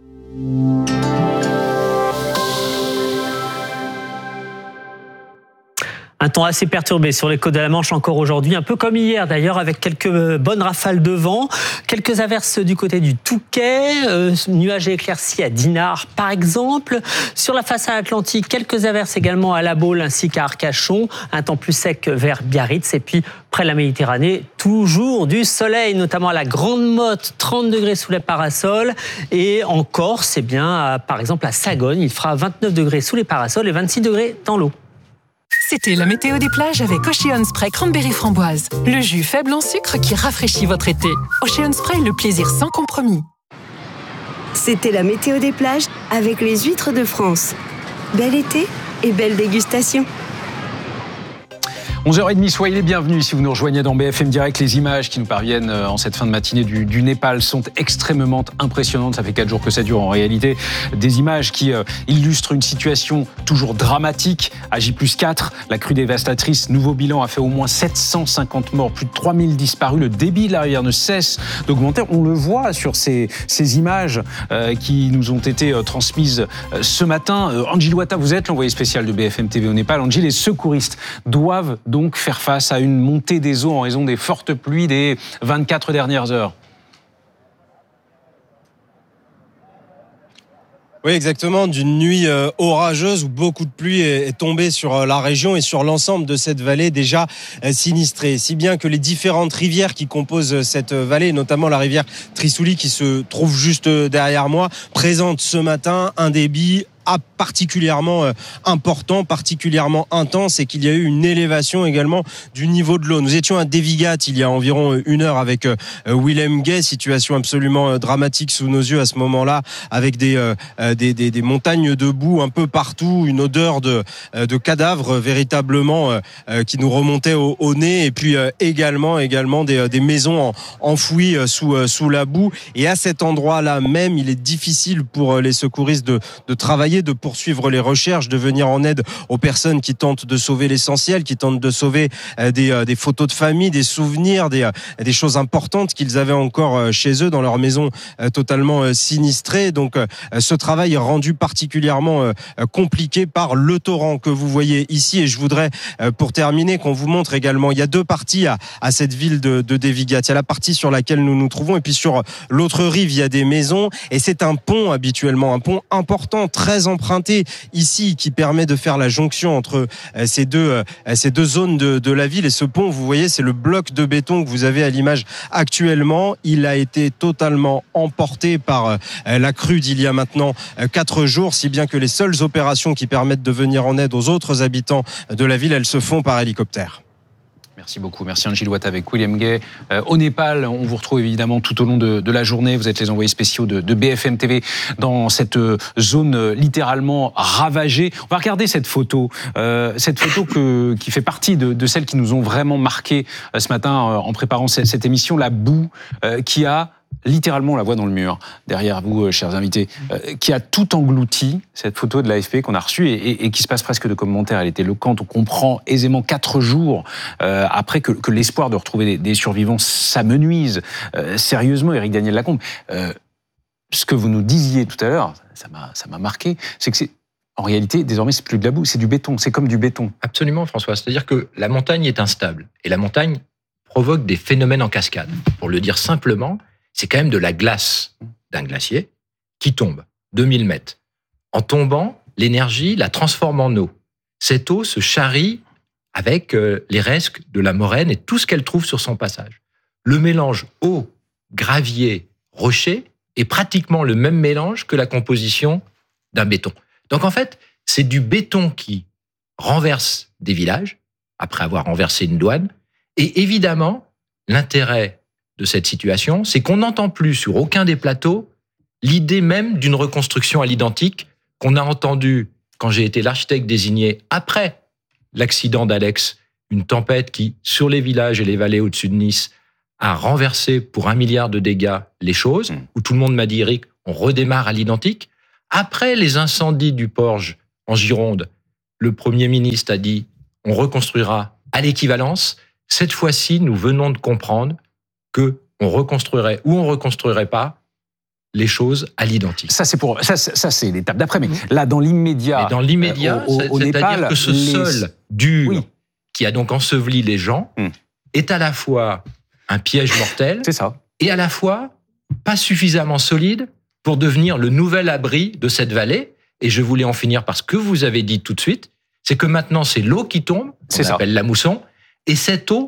Speaker 25: Un temps assez perturbé sur les côtes de la Manche encore aujourd'hui, un peu comme hier d'ailleurs, avec quelques bonnes rafales de vent, quelques averses du côté du Touquet, nuages et éclaircies à Dinard par exemple. Sur la façade atlantique, quelques averses également à La Baule ainsi qu'à Arcachon, un temps plus sec vers Biarritz et puis près de la Méditerranée, toujours du soleil, notamment à la Grande Motte, 30 degrés sous les parasols, et en Corse, par exemple à Sagogne, il fera 29 degrés sous les parasols et 26 degrés dans l'eau.
Speaker 26: C'était la météo des plages avec Ocean Spray Cranberry Framboise. Le jus faible en sucre qui rafraîchit votre été. Ocean Spray, le plaisir sans compromis.
Speaker 4: C'était la météo des plages avec les huîtres de France. Bel été et belle dégustation.
Speaker 1: 11h30, soyez les bienvenus si vous nous rejoignez dans BFM Direct. Les images qui nous parviennent en cette fin de matinée du Népal sont extrêmement impressionnantes. Ça fait 4 jours que ça dure en réalité. Des images qui illustrent une situation toujours dramatique. À J+4, la crue dévastatrice, nouveau bilan a fait au moins 750 morts, plus de 3000 disparus. Le débit de la rivière ne cesse d'augmenter. On le voit sur ces images qui nous ont été transmises ce matin. Angie Louata, vous êtes l'envoyé spécial de BFM TV au Népal. Angie, les secouristes doivent donc faire face à une montée des eaux en raison des fortes pluies des 24 dernières heures.
Speaker 7: Oui, exactement, d'une nuit orageuse où beaucoup de pluie est tombée sur la région et sur l'ensemble de cette vallée déjà sinistrée. Si bien que les différentes rivières qui composent cette vallée, notamment la rivière Trissouli qui se trouve juste derrière moi, présentent ce matin un débit particulièrement important, particulièrement intense, et qu'il y a eu une élévation également du niveau de l'eau. Nous étions à Devigat il y a environ 1 heure avec Willem Gay, situation absolument dramatique sous nos yeux à ce moment-là, avec des montagnes de boue un peu partout, une odeur de cadavres véritablement qui nous remontait au nez, et puis également des maisons enfouies sous la boue. Et à cet endroit-là même, il est difficile pour les secouristes de travailler, de poursuivre les recherches, de venir en aide aux personnes qui tentent de sauver l'essentiel, qui tentent de sauver des photos de famille, des souvenirs, des choses importantes qu'ils avaient encore chez eux dans leur maison totalement sinistrée. Donc ce travail est rendu particulièrement compliqué par le torrent que vous voyez ici. Et je voudrais, pour terminer, qu'on vous montre également, il y a 2 parties à cette ville de Devigat. Il y a la partie sur laquelle nous nous trouvons, et puis sur l'autre rive, il y a des maisons, et c'est un pont habituellement, un pont important, très emprunté ici, qui permet de faire la jonction entre ces deux zones de la ville. Et ce pont, vous voyez, c'est le bloc de béton que vous avez à l'image actuellement. Il a été totalement emporté par la crue d'il y a maintenant 4 jours, si bien que les seules opérations qui permettent de venir en aide aux autres habitants de la ville, elles se font par hélicoptère.
Speaker 1: Merci beaucoup. Merci Anne Gillotte avec Willem Gay. Au Népal, on vous retrouve évidemment tout au long de la journée. Vous êtes les envoyés spéciaux de BFM TV dans cette zone littéralement ravagée. On va regarder cette photo qui fait partie de celles qui nous ont vraiment marqué ce matin en préparant cette émission. La boue qui a littéralement, on la voit dans le mur, derrière vous, chers invités, qui a tout englouti, cette photo de l'AFP qu'on a reçue et qui se passe presque de commentaires. Elle est éloquente, on comprend aisément 4 jours après que l'espoir de retrouver des survivants s'amenuise. Sérieusement, Éric Daniel Lacombe, ce que vous nous disiez tout à l'heure, ça m'a marqué, c'est que en réalité, désormais, c'est plus de la boue, c'est du béton, c'est comme du béton.
Speaker 8: Absolument, François. C'est-à-dire que la montagne est instable et la montagne provoque des phénomènes en cascade. Pour le dire simplement, c'est quand même de la glace d'un glacier qui tombe, 2000 mètres. En tombant, l'énergie la transforme en eau. Cette eau se charrie avec les restes de la moraine et tout ce qu'elle trouve sur son passage. Le mélange eau, gravier, rocher est pratiquement le même mélange que la composition d'un béton. Donc en fait, c'est du béton qui renverse des villages, après avoir renversé une douane. Et évidemment, l'intérêt de cette situation, c'est qu'on n'entend plus sur aucun des plateaux l'idée même d'une reconstruction à l'identique qu'on a entendue quand j'ai été l'architecte désigné après l'accident d'Alex, une tempête qui, sur les villages et les vallées au-dessus de Nice, a renversé pour 1 milliard de dégâts les choses, où tout le monde m'a dit, Eric, on redémarre à l'identique. Après les incendies du Porge en Gironde, le Premier ministre a dit, on reconstruira à l'équivalence. Cette fois-ci, nous venons de comprendre que on reconstruirait ou on reconstruirait pas les choses à l'identique.
Speaker 1: Ça c'est l'étape d'après, mais là dans l'immédiat,
Speaker 8: au c'est-à-dire que ce sol dur qui a donc enseveli les gens est à la fois un piège mortel,
Speaker 1: c'est ça,
Speaker 8: et à la fois pas suffisamment solide pour devenir le nouvel abri de cette vallée. Et je voulais en finir par ce que vous avez dit tout de suite, c'est que maintenant c'est l'eau qui tombe, on appelle la mousson, et cette eau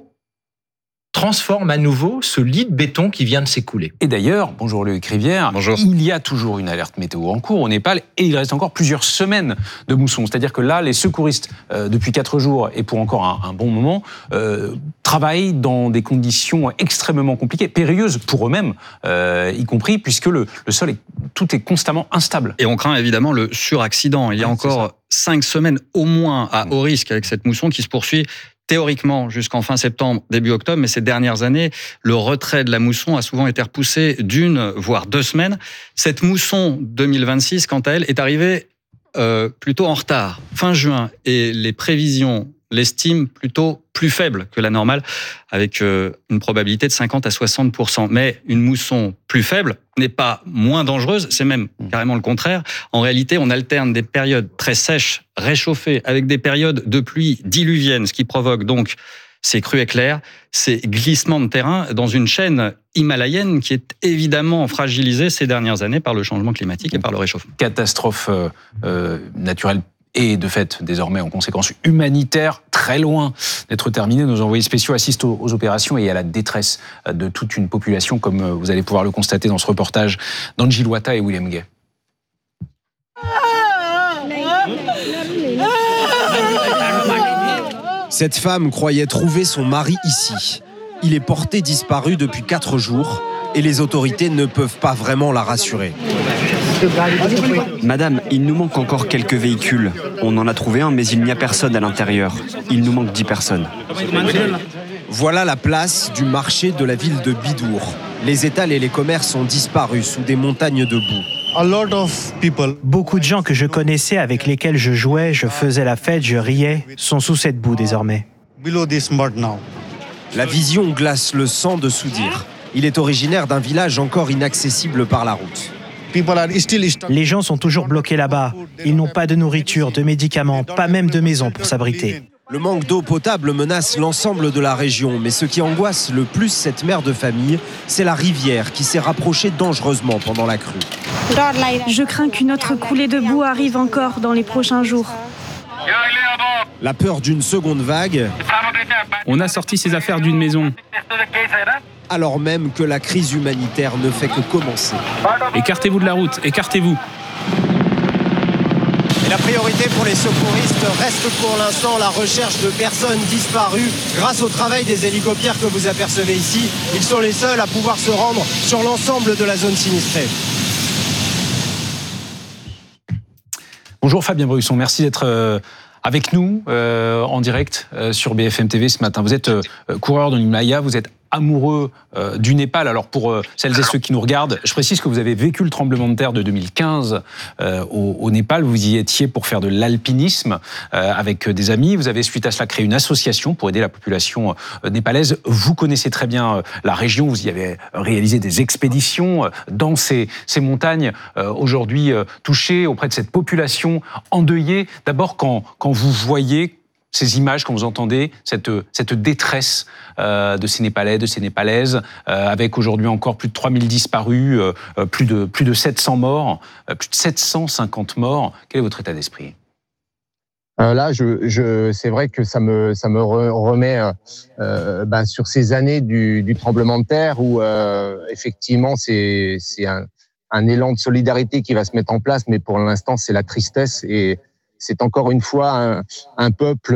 Speaker 8: transforme à nouveau ce lit de béton qui vient de s'écouler.
Speaker 1: Et d'ailleurs, bonjour Loïc Rivière, il y a toujours une alerte météo en cours au Népal et il reste encore plusieurs semaines de mousson. C'est-à-dire que là, les secouristes, depuis 4 jours et pour encore un bon moment, travaillent dans des conditions extrêmement compliquées, périlleuses pour eux-mêmes, y compris puisque le sol, tout est constamment instable.
Speaker 9: Et on craint évidemment le suraccident. Il y a encore 5 semaines au moins à haut risque avec cette mousson qui se poursuit théoriquement jusqu'en fin septembre, début octobre, mais ces dernières années, le retrait de la mousson a souvent été repoussé d'1 voire 2 semaines. Cette mousson 2026, quant à elle, est arrivée plutôt en retard, fin juin, et les prévisions l'estime plutôt plus faible que la normale, avec une probabilité de 50 à 60%. Mais une mousson plus faible n'est pas moins dangereuse, c'est même carrément le contraire. En réalité, on alterne des périodes très sèches, réchauffées, avec des périodes de pluie diluvienne, ce qui provoque donc ces crues éclairs, ces glissements de terrain dans une chaîne himalayenne qui est évidemment fragilisée ces dernières années par le changement climatique et par le réchauffement.
Speaker 1: Catastrophe naturelle et de fait désormais en conséquence humanitaire, très loin d'être terminée. Nos envoyés spéciaux assistent aux opérations et à la détresse de toute une population, comme vous allez pouvoir le constater dans ce reportage d'Angie Loata et William Gay.
Speaker 7: Cette femme croyait trouver son mari ici. Il est porté disparu depuis 4 jours et les autorités ne peuvent pas vraiment la rassurer.
Speaker 21: Madame, il nous manque encore quelques véhicules. On en a trouvé un, mais il n'y a personne à l'intérieur. Il nous manque 10 personnes.
Speaker 7: Voilà la place du marché de la ville de Bidour. Les étals et les commerces ont disparu sous des montagnes de boue.
Speaker 11: Beaucoup de gens que je connaissais, avec lesquels je jouais, je faisais la fête, je riais, sont sous cette boue désormais.
Speaker 7: La vision glace le sang de Soudir. Il est originaire d'un village encore inaccessible par la route.
Speaker 11: Les gens sont toujours bloqués là-bas. Ils n'ont pas de nourriture, de médicaments, pas même de maison pour s'abriter.
Speaker 7: Le manque d'eau potable menace l'ensemble de la région, mais ce qui angoisse le plus cette mère de famille, c'est la rivière qui s'est rapprochée dangereusement pendant la crue.
Speaker 14: Je crains qu'une autre coulée de boue arrive encore dans les prochains jours.
Speaker 7: La peur d'une seconde vague.
Speaker 15: On a sorti ses affaires d'une maison.
Speaker 7: Alors même que la crise humanitaire ne fait que commencer.
Speaker 15: Écartez-vous de la route, écartez-vous.
Speaker 7: Et la priorité pour les secouristes reste pour l'instant la recherche de personnes disparues grâce au travail des hélicoptères que vous apercevez ici. Ils sont les seuls à pouvoir se rendre sur l'ensemble de la zone sinistrée.
Speaker 1: Bonjour Fabien Brusson, merci d'être avec nous en direct sur BFM TV ce matin. Vous êtes coureur dans l'Himalaya, vous êtes amoureux du Népal. Alors pour celles et ceux qui nous regardent, je précise que vous avez vécu le tremblement de terre de 2015 au Népal. Vous y étiez pour faire de l'alpinisme avec des amis. Vous avez suite à cela créé une association pour aider la population népalaise. Vous connaissez très bien la région. Vous y avez réalisé des expéditions dans ces montagnes aujourd'hui touchées auprès de cette population endeuillée. D'abord, quand vous voyez ces images, quand vous entendez cette détresse de ces Népalais, de ces Népalaises, avec aujourd'hui encore plus de 3000 disparus, plus de 700 morts, plus de 750 morts, quel est votre état d'esprit ?
Speaker 16: Là, c'est vrai que ça me remet sur ces années du tremblement de terre où effectivement c'est un élan de solidarité qui va se mettre en place, mais pour l'instant c'est la tristesse et c'est encore une fois un peuple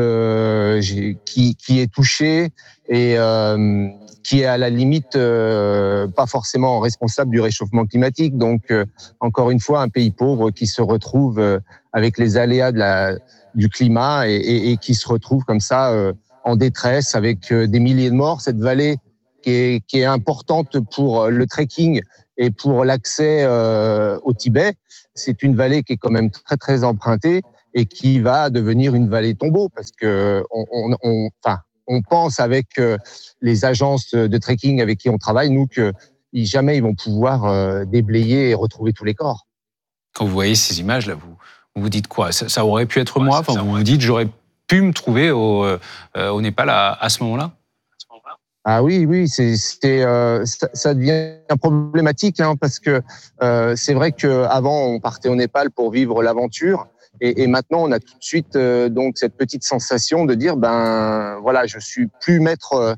Speaker 16: qui est touché et qui est à la limite pas forcément responsable du réchauffement climatique. Donc encore une fois un pays pauvre qui se retrouve avec les aléas du climat et qui se retrouve comme ça en détresse avec des milliers de morts. Cette vallée qui est importante pour le trekking et pour l'accès au Tibet, c'est une vallée qui est quand même très très empruntée et qui va devenir une vallée tombeau parce que on pense avec les agences de trekking avec qui on travaille, nous, que jamais ils vont pouvoir déblayer et retrouver tous les corps.
Speaker 1: Quand vous voyez ces images-là, vous dites quoi ? Ça aurait pu être moi ? Enfin, vous vous dites, j'aurais pu me trouver au Népal à ce moment-là ?
Speaker 16: Ah oui, ça devient problématique parce que c'est vrai qu'avant, on partait au Népal pour vivre l'aventure. Et maintenant, on a tout de suite donc cette petite sensation de dire voilà, je suis plus maître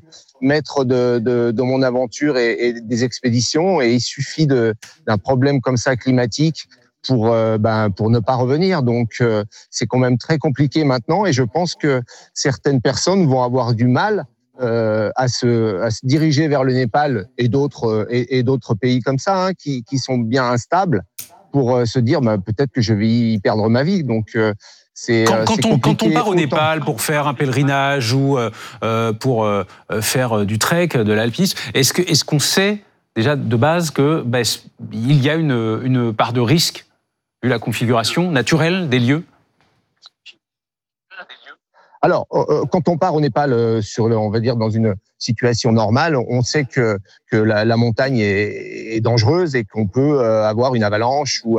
Speaker 16: de mon aventure et des expéditions, et il suffit d'un problème comme ça climatique pour ne pas revenir. Donc c'est quand même très compliqué maintenant, et je pense que certaines personnes vont avoir du mal à se diriger vers le Népal et d'autres pays comme ça qui sont bien instables, pour se dire peut-être que je vais y perdre ma vie. Donc
Speaker 1: quand on part au Népal pour faire un pèlerinage ou pour faire du trek, de l'alpinisme, est-ce qu'on sait déjà de base que il y a une part de risque vu la configuration naturelle des lieux ?
Speaker 16: Alors, quand on part au Népal on va dire dans une situation normale, on sait que la montagne est dangereuse et qu'on peut avoir une avalanche ou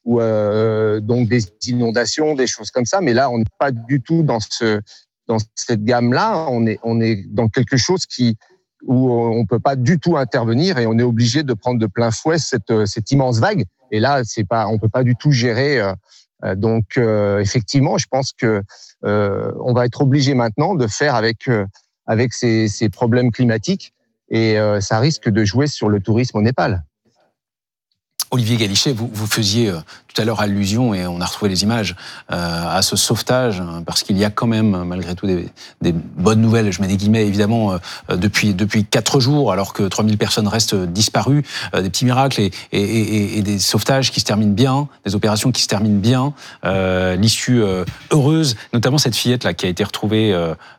Speaker 16: donc des inondations, des choses comme ça. Mais là, on n'est pas du tout dans cette gamme-là. On est dans quelque chose où on peut pas du tout intervenir et on est obligé de prendre de plein fouet cette immense vague. Et là, on peut pas du tout gérer. Donc, effectivement, je pense que on va être obligé maintenant de faire avec ces problèmes climatiques et ça risque de jouer sur le tourisme au Népal.
Speaker 1: Olivier Galichet, vous faisiez tout à l'heure allusion, et on a retrouvé les images, à ce sauvetage, parce qu'il y a quand même, malgré tout, des bonnes nouvelles, je mets des guillemets, évidemment, depuis 4 jours, alors que 3000 personnes restent disparues, des petits miracles et des sauvetages qui se terminent bien, des opérations qui se terminent bien, l'issue heureuse, notamment cette fillette-là qui a été retrouvée,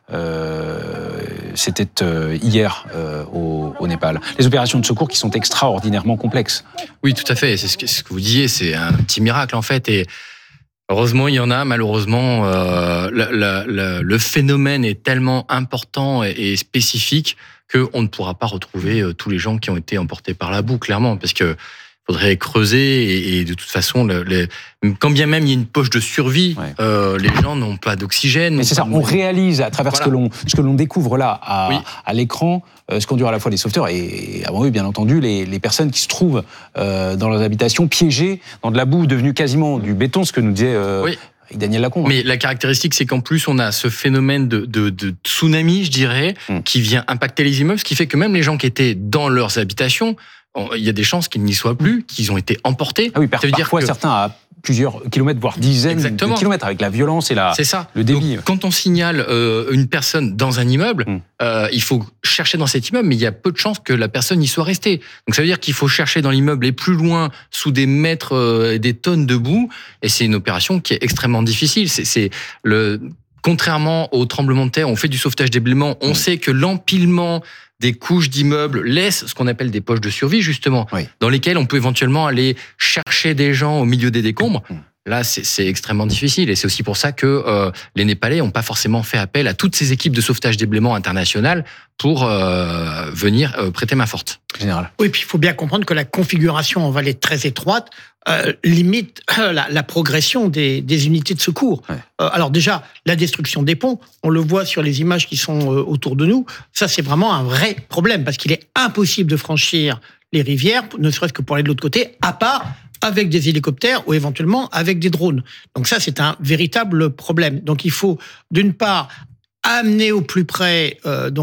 Speaker 1: c'était hier au Népal. Les opérations de secours qui sont extraordinairement complexes.
Speaker 8: Oui, tout à fait. C'est ce que vous disiez, c'est un petit miracle en fait. Et heureusement, il y en a. Malheureusement, le phénomène est tellement important et spécifique qu'on ne pourra pas retrouver tous les gens qui ont été emportés par la boue, clairement, parce que faudrait creuser et de toute façon, quand bien même il y a une poche de survie, les gens n'ont pas d'oxygène.
Speaker 1: Mais c'est ça, on réalise à travers ce que l'on découvre là à l'écran, ce qu'endurent à la fois les sauveteurs et avant eux, bien entendu, les personnes qui se trouvent dans leurs habitations piégées dans de la boue devenue quasiment du béton, ce que nous disait Daniel Lacombe.
Speaker 8: Mais la caractéristique, c'est qu'en plus, on a ce phénomène de tsunami, je dirais, qui vient impacter les immeubles, ce qui fait que même les gens qui étaient dans leurs habitations, il y a des chances qu'ils n'y soient plus, qu'ils ont été emportés.
Speaker 1: Ah oui, parfois certains à plusieurs kilomètres, voire dizaines de kilomètres, avec la violence et le débit.
Speaker 8: Donc, quand on signale une personne dans un immeuble, il faut chercher dans cet immeuble, mais il y a peu de chances que la personne y soit restée. Donc ça veut dire qu'il faut chercher dans l'immeuble et plus loin, sous des mètres et des tonnes de boue, et c'est une opération qui est extrêmement difficile. Contrairement au tremblement de terre, on fait du sauvetage d'éboulement, on sait que l'empilement des couches d'immeubles laisse ce qu'on appelle des poches de survie, justement, dans lesquelles on peut éventuellement aller chercher des gens au milieu des décombres. Là, c'est extrêmement difficile. Et c'est aussi pour ça que les Népalais n'ont pas forcément fait appel à toutes ces équipes de sauvetage d'éboulement internationales pour venir prêter main forte.
Speaker 1: Général.
Speaker 5: Oui, puis il faut bien comprendre que la configuration en vallée très étroite limite la progression des unités de secours. Alors déjà, la destruction des ponts, on le voit sur les images qui sont autour de nous, ça c'est vraiment un vrai problème, parce qu'il est impossible de franchir les rivières, ne serait-ce que pour aller de l'autre côté, à part avec des hélicoptères ou éventuellement avec des drones. Donc ça, c'est un véritable problème. Donc il faut, d'une part, amener au plus près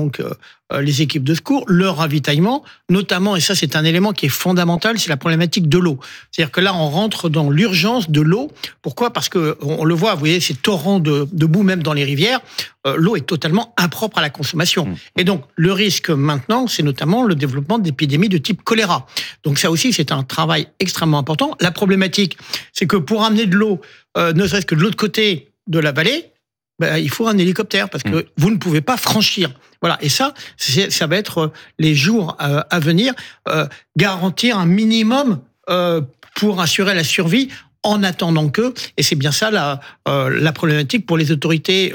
Speaker 5: les équipes de secours, leur ravitaillement, notamment, et ça c'est un élément qui est fondamental, c'est la problématique de l'eau. C'est-à-dire que là, on rentre dans l'urgence de l'eau. Pourquoi ? Parce que on le voit, vous voyez, ces torrents de boue même dans les rivières, l'eau est totalement impropre à la consommation. Et donc, le risque maintenant, c'est notamment le développement d'épidémies de type choléra. Donc ça aussi, c'est un travail extrêmement important. La problématique, c'est que pour amener de l'eau, ne serait-ce que de l'autre côté de la vallée, il faut un hélicoptère parce que vous ne pouvez pas franchir. Voilà. Et ça va être les jours à venir, garantir un minimum pour assurer la survie en attendant que, et c'est bien ça la problématique pour les autorités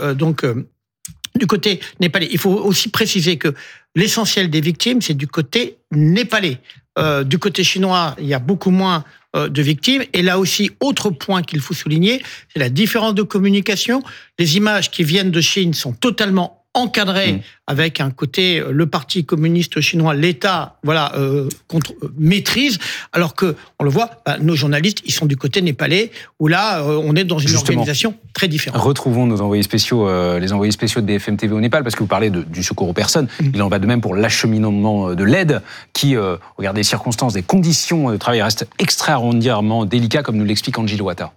Speaker 5: du côté népalais. Il faut aussi préciser que l'essentiel des victimes, c'est du côté népalais. Du côté chinois, il y a beaucoup moins de victimes. Et là aussi, autre point qu'il faut souligner, c'est la différence de communication. Les images qui viennent de Chine sont totalement encadrées avec un côté, le parti communiste chinois, l'État, maîtrise, alors que, on le voit, nos journalistes, ils sont du côté népalais, où là, on est dans une organisation très différente.
Speaker 1: Retrouvons nos envoyés spéciaux, les envoyés spéciaux de BFM TV au Népal, parce que vous parlez du secours aux personnes. Il en va de même pour l'acheminement de l'aide, qui, regardez les circonstances, des conditions de travail restent extraordinairement délicates, comme nous l'explique Angelo Watta.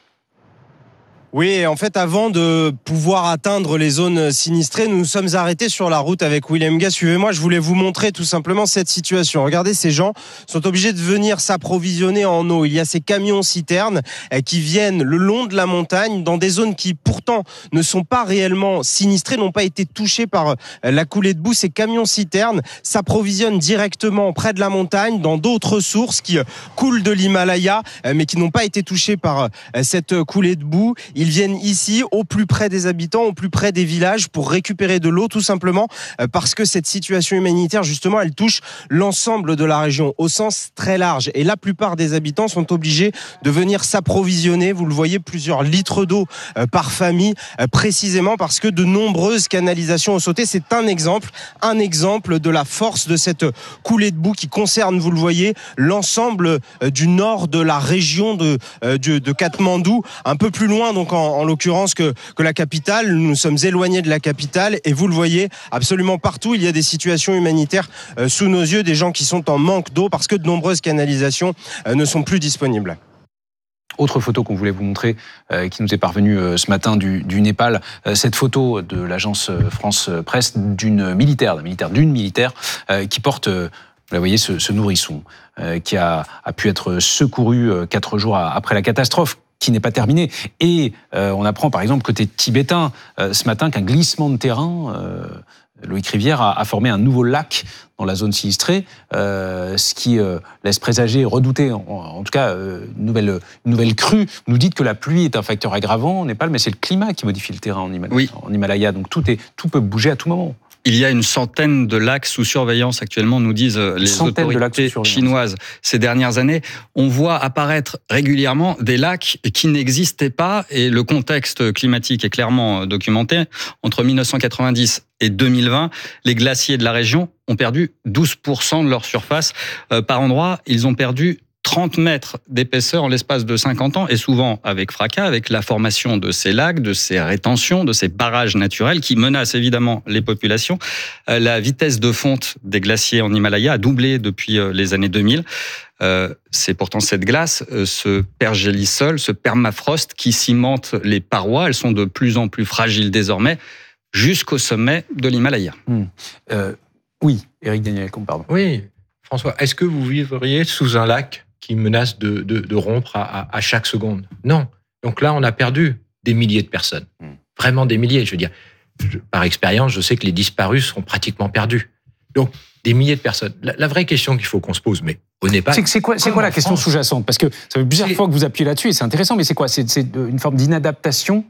Speaker 7: Oui, en fait, avant de pouvoir atteindre les zones sinistrées, nous nous sommes arrêtés sur la route avec William Gay. Suivez-moi, je voulais vous montrer tout simplement cette situation. Regardez, ces gens sont obligés de venir s'approvisionner en eau. Il y a ces camions-citernes qui viennent le long de la montagne, dans des zones qui pourtant ne sont pas réellement sinistrées, n'ont pas été touchées par la coulée de boue. Ces camions-citernes s'approvisionnent directement près de la montagne, dans d'autres sources qui coulent de l'Himalaya, mais qui n'ont pas été touchées par cette coulée de boue. Ils viennent ici, au plus près des habitants, au plus près des villages, pour récupérer de l'eau, tout simplement parce que cette situation humanitaire, justement, elle touche l'ensemble de la région, au sens très large. Et la plupart des habitants sont obligés de venir s'approvisionner. Vous le voyez, plusieurs litres d'eau par famille, précisément parce que de nombreuses canalisations ont sauté. C'est un exemple de la force de cette coulée de boue qui concerne, vous le voyez, l'ensemble du nord de la région de Katmandou, un peu plus loin donc en l'occurrence que la capitale. Nous sommes éloignés de la capitale et vous le voyez, absolument partout il y a des situations humanitaires sous nos yeux, des gens qui sont en manque d'eau parce que de nombreuses canalisations ne sont plus disponibles.
Speaker 1: Autre photo qu'on voulait vous montrer, qui nous est parvenue ce matin du Népal, cette photo de l'agence France Presse d'une militaire qui porte, vous la voyez, ce nourrisson qui a pu être secouru 4 jours après la catastrophe, qui n'est pas terminée. Et on apprend par exemple côté tibétain ce matin qu'un glissement de terrain, Loïc Rivière, a formé un nouveau lac dans la zone sinistrée, ce qui laisse présager et redouter, en tout cas, une nouvelle crue. Vous nous dites que la pluie est un facteur aggravant au Népal, mais c'est le climat qui modifie le terrain en Himalaya. Donc tout peut bouger à tout moment.
Speaker 9: Il y a une centaine de lacs sous surveillance actuellement, nous disent les autorités chinoises ces dernières années. On voit apparaître régulièrement des lacs qui n'existaient pas et le contexte climatique est clairement documenté. Entre 1990 et 2020, les glaciers de la région ont perdu 12% de leur surface. Par endroits, ils ont perdu 30 mètres d'épaisseur en l'espace de 50 ans, et souvent avec fracas, avec la formation de ces lacs, de ces rétentions, de ces barrages naturels qui menacent évidemment les populations. La vitesse de fonte des glaciers en Himalaya a doublé depuis les années 2000. C'est pourtant cette glace, ce pergélisol, ce permafrost qui cimente les parois. Elles sont de plus en plus fragiles désormais, jusqu'au sommet de l'Himalaya.
Speaker 1: Oui, Éric Daniel, pardon.
Speaker 8: Oui, François, est-ce que vous vivriez sous un lac qui menace de rompre à chaque seconde? Non. Donc là, on a perdu des milliers de personnes. Vraiment des milliers. Je veux dire, par expérience, je sais que les disparus sont pratiquement perdus. Donc, des milliers de personnes. La vraie question qu'il faut qu'on se pose, mais au Népal...
Speaker 1: C'est quoi la question sous-jacente? Parce que ça fait plusieurs fois que vous appuyez là-dessus et c'est intéressant, mais c'est quoi? C'est une forme d'inadaptation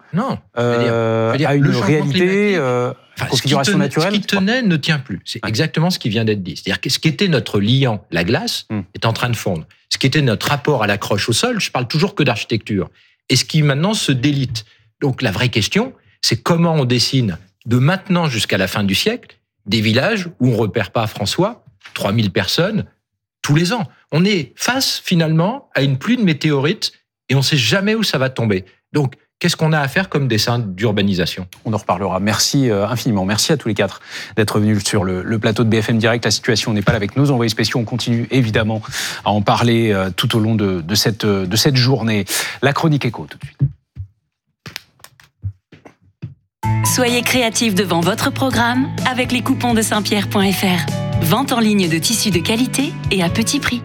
Speaker 1: à une réalité, configuration naturelle?
Speaker 8: Ce qui tenait ne tient plus. C'est exactement ce qui vient d'être dit. C'est-à-dire que ce qui était notre liant, la glace, est en train de fondre. Ce qui était notre rapport à l'accroche au sol, je parle toujours que d'architecture. Et ce qui maintenant se délite. Donc la vraie question, c'est comment on dessine de maintenant jusqu'à la fin du siècle des villages où on repère pas, François, 3000 personnes tous les ans. On est face finalement à une pluie de météorites et on sait jamais où ça va tomber. Donc qu'est-ce qu'on a à faire comme dessin d'urbanisation?
Speaker 1: On en reparlera. Merci infiniment. Merci à tous les 4 d'être venus sur le plateau de BFM Direct. La situation n'est pas là avec nos envoyés spéciaux. On continue évidemment à en parler tout au long de cette journée. La chronique éco tout de suite.
Speaker 17: Soyez créatifs devant votre programme avec les coupons de Saint-Pierre.fr. Vente en ligne de tissus de qualité et à petit prix.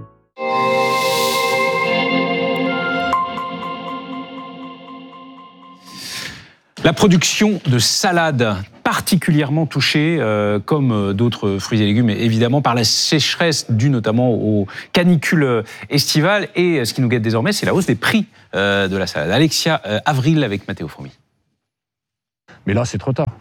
Speaker 1: La production de salades particulièrement touchée, comme d'autres fruits et légumes, évidemment, par la sécheresse due notamment aux canicules estivales. Et ce qui nous guette désormais, c'est la hausse des prix de la salade. Alexia Avril avec Matteo Fourmi.
Speaker 18: Mais là, c'est trop tard.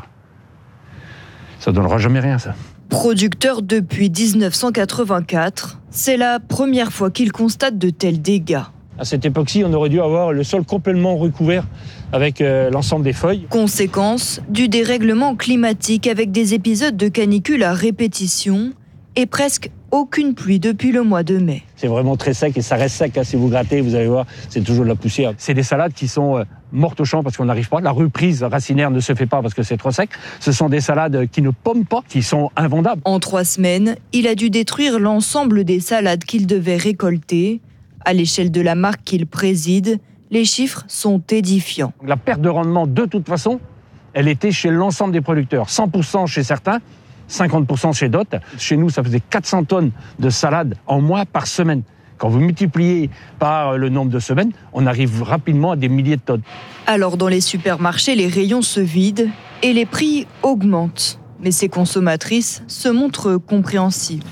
Speaker 18: Ça donnera jamais rien, ça.
Speaker 19: Producteur depuis 1984, c'est la première fois qu'il constate de tels dégâts.
Speaker 20: À cette époque-ci, on aurait dû avoir le sol complètement recouvert avec l'ensemble des feuilles.
Speaker 19: Conséquence du dérèglement climatique avec des épisodes de canicule à répétition et presque aucune pluie depuis le mois de mai.
Speaker 20: C'est vraiment très sec et ça reste sec. Si vous grattez, vous allez voir, c'est toujours de la poussière. C'est des salades qui sont mortes au champ parce qu'on n'arrive pas. La reprise racinaire ne se fait pas parce que c'est trop sec. Ce sont des salades qui ne pomment pas, qui sont invendables.
Speaker 19: En 3 semaines, il a dû détruire l'ensemble des salades qu'il devait récolter. À l'échelle de la marque qu'il préside, les chiffres sont édifiants.
Speaker 20: La perte de rendement, de toute façon, elle était chez l'ensemble des producteurs. 100% chez certains, 50% chez d'autres. Chez nous, ça faisait 400 tonnes de salade en moins par semaine. Quand vous multipliez par le nombre de semaines, on arrive rapidement à des milliers de tonnes.
Speaker 19: Alors dans les supermarchés, les rayons se vident et les prix augmentent. Mais ces consommatrices se montrent compréhensives.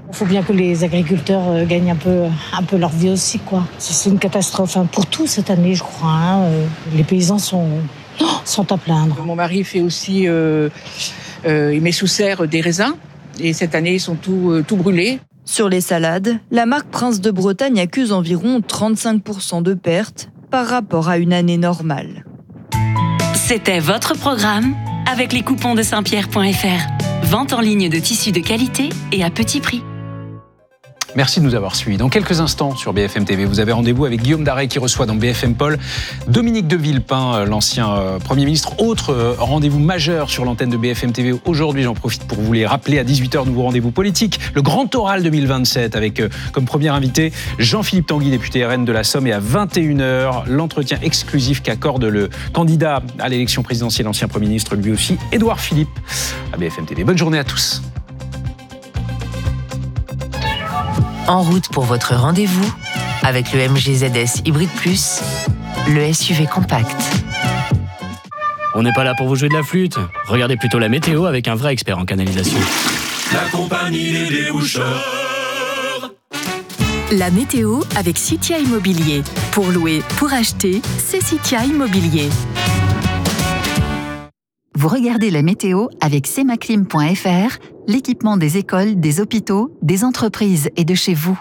Speaker 2: Il faut bien que les agriculteurs gagnent un peu leur vie aussi, quoi. C'est une catastrophe pour tout cette année, je crois. Les paysans sont à plaindre.
Speaker 3: Mon mari fait aussi, il met sous serre des raisins. Et cette année, ils sont tout brûlés.
Speaker 19: Sur les salades, la marque Prince de Bretagne accuse environ 35% de pertes par rapport à une année normale.
Speaker 17: C'était votre programme avec les coupons de Saint-Pierre.fr. Vente en ligne de tissus de qualité et à petit prix.
Speaker 1: Merci de nous avoir suivis. Dans quelques instants sur BFM TV, vous avez rendez-vous avec Guillaume Darey qui reçoit dans BFM Paul Dominique de Villepin, l'ancien Premier ministre. Autre rendez-vous majeur sur l'antenne de BFM TV. Aujourd'hui, j'en profite pour vous les rappeler à 18h, nouveau rendez-vous politique. Le Grand Oral 2027 avec comme premier invité Jean-Philippe Tanguy, député RN de la Somme. Et à 21h, l'entretien exclusif qu'accorde le candidat à l'élection présidentielle, ancien Premier ministre lui aussi, Édouard Philippe, à BFM TV. Bonne journée à tous.
Speaker 13: En route pour votre rendez-vous avec le MG ZS Hybrid Plus, le SUV compact.
Speaker 10: On n'est pas là pour vous jouer de la flûte. Regardez plutôt la météo avec un vrai expert en canalisation.
Speaker 12: La compagnie des déboucheurs.
Speaker 22: La météo avec Citia Immobilier. Pour louer, pour acheter, c'est Citia Immobilier.
Speaker 6: Vous regardez la météo avec semaclim.fr, l'équipement des écoles, des hôpitaux, des entreprises et de chez vous.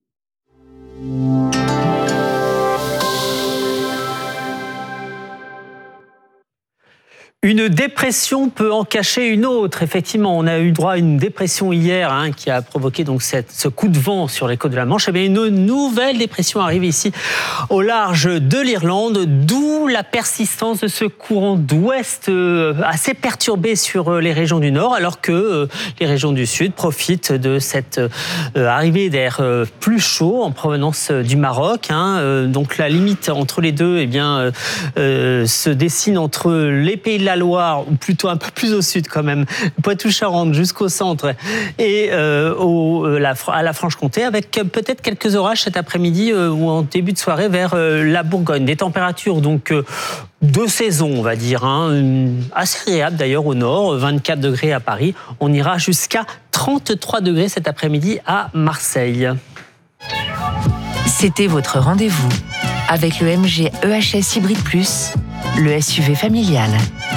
Speaker 25: Une dépression peut en cacher une autre. Effectivement, on a eu droit à une dépression hier qui a provoqué donc ce coup de vent sur les côtes de la Manche. Et bien, une nouvelle dépression arrive ici au large de l'Irlande, d'où la persistance de ce courant d'ouest assez perturbé sur les régions du nord, alors que les régions du sud profitent de cette arrivée d'air plus chaud en provenance du Maroc. Donc la limite entre les deux se dessine entre les pays de la Loire, ou plutôt un peu plus au sud quand même, Poitou-Charentes jusqu'au centre, et à la Franche-Comté, avec peut-être quelques orages cet après-midi ou en début de soirée vers la Bourgogne. Des températures donc de saison, on va dire, assez agréables d'ailleurs au nord, 24 degrés à Paris. On ira jusqu'à 33 degrés cet après-midi à Marseille.
Speaker 13: C'était votre rendez-vous avec le MG EHS Hybrid Plus, le SUV familial.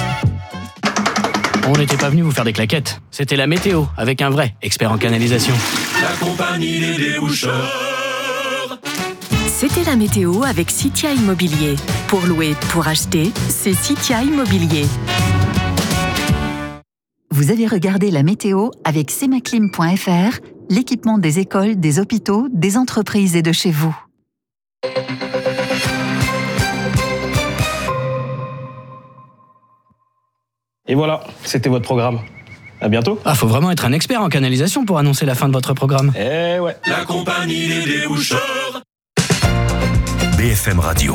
Speaker 10: On n'était pas venu vous faire des claquettes. C'était la météo avec un vrai expert en canalisation.
Speaker 12: La compagnie des déboucheurs.
Speaker 22: C'était la météo avec Citia Immobilier. Pour louer, pour acheter, c'est Citia Immobilier.
Speaker 6: Vous avez regardé la météo avec semaclim.fr, l'équipement des écoles, des hôpitaux, des entreprises et de chez vous.
Speaker 23: Et voilà, c'était votre programme. À bientôt.
Speaker 10: Faut vraiment être un expert en canalisation pour annoncer la fin de votre programme.
Speaker 23: Eh ouais.
Speaker 12: La compagnie des déboucheurs.
Speaker 24: BFM Radio.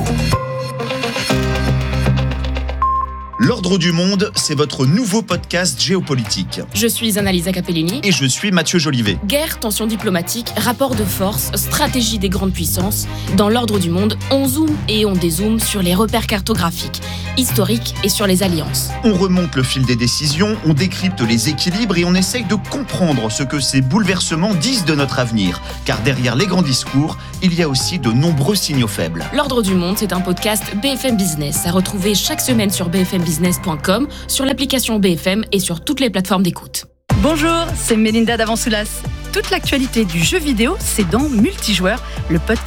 Speaker 27: L'Ordre du Monde, c'est votre nouveau podcast géopolitique.
Speaker 28: Je suis Annalisa Capellini.
Speaker 27: Et je suis Mathieu Jolivet.
Speaker 28: Guerre, tensions diplomatiques, rapports de force, stratégie des grandes puissances. Dans l'Ordre du Monde, on zoome et on dézoome sur les repères cartographiques, historiques et sur les alliances.
Speaker 27: On remonte le fil des décisions, on décrypte les équilibres et on essaye de comprendre ce que ces bouleversements disent de notre avenir. Car derrière les grands discours, il y a aussi de nombreux signaux faibles.
Speaker 28: L'Ordre du Monde, c'est un podcast BFM Business à retrouver chaque semaine sur bfmbusiness.com, sur l'application BFM et sur toutes les plateformes d'écoute.
Speaker 29: Bonjour, c'est Mélinda Davansoulas. Toute l'actualité du jeu vidéo, c'est dans Multijoueur, le podcast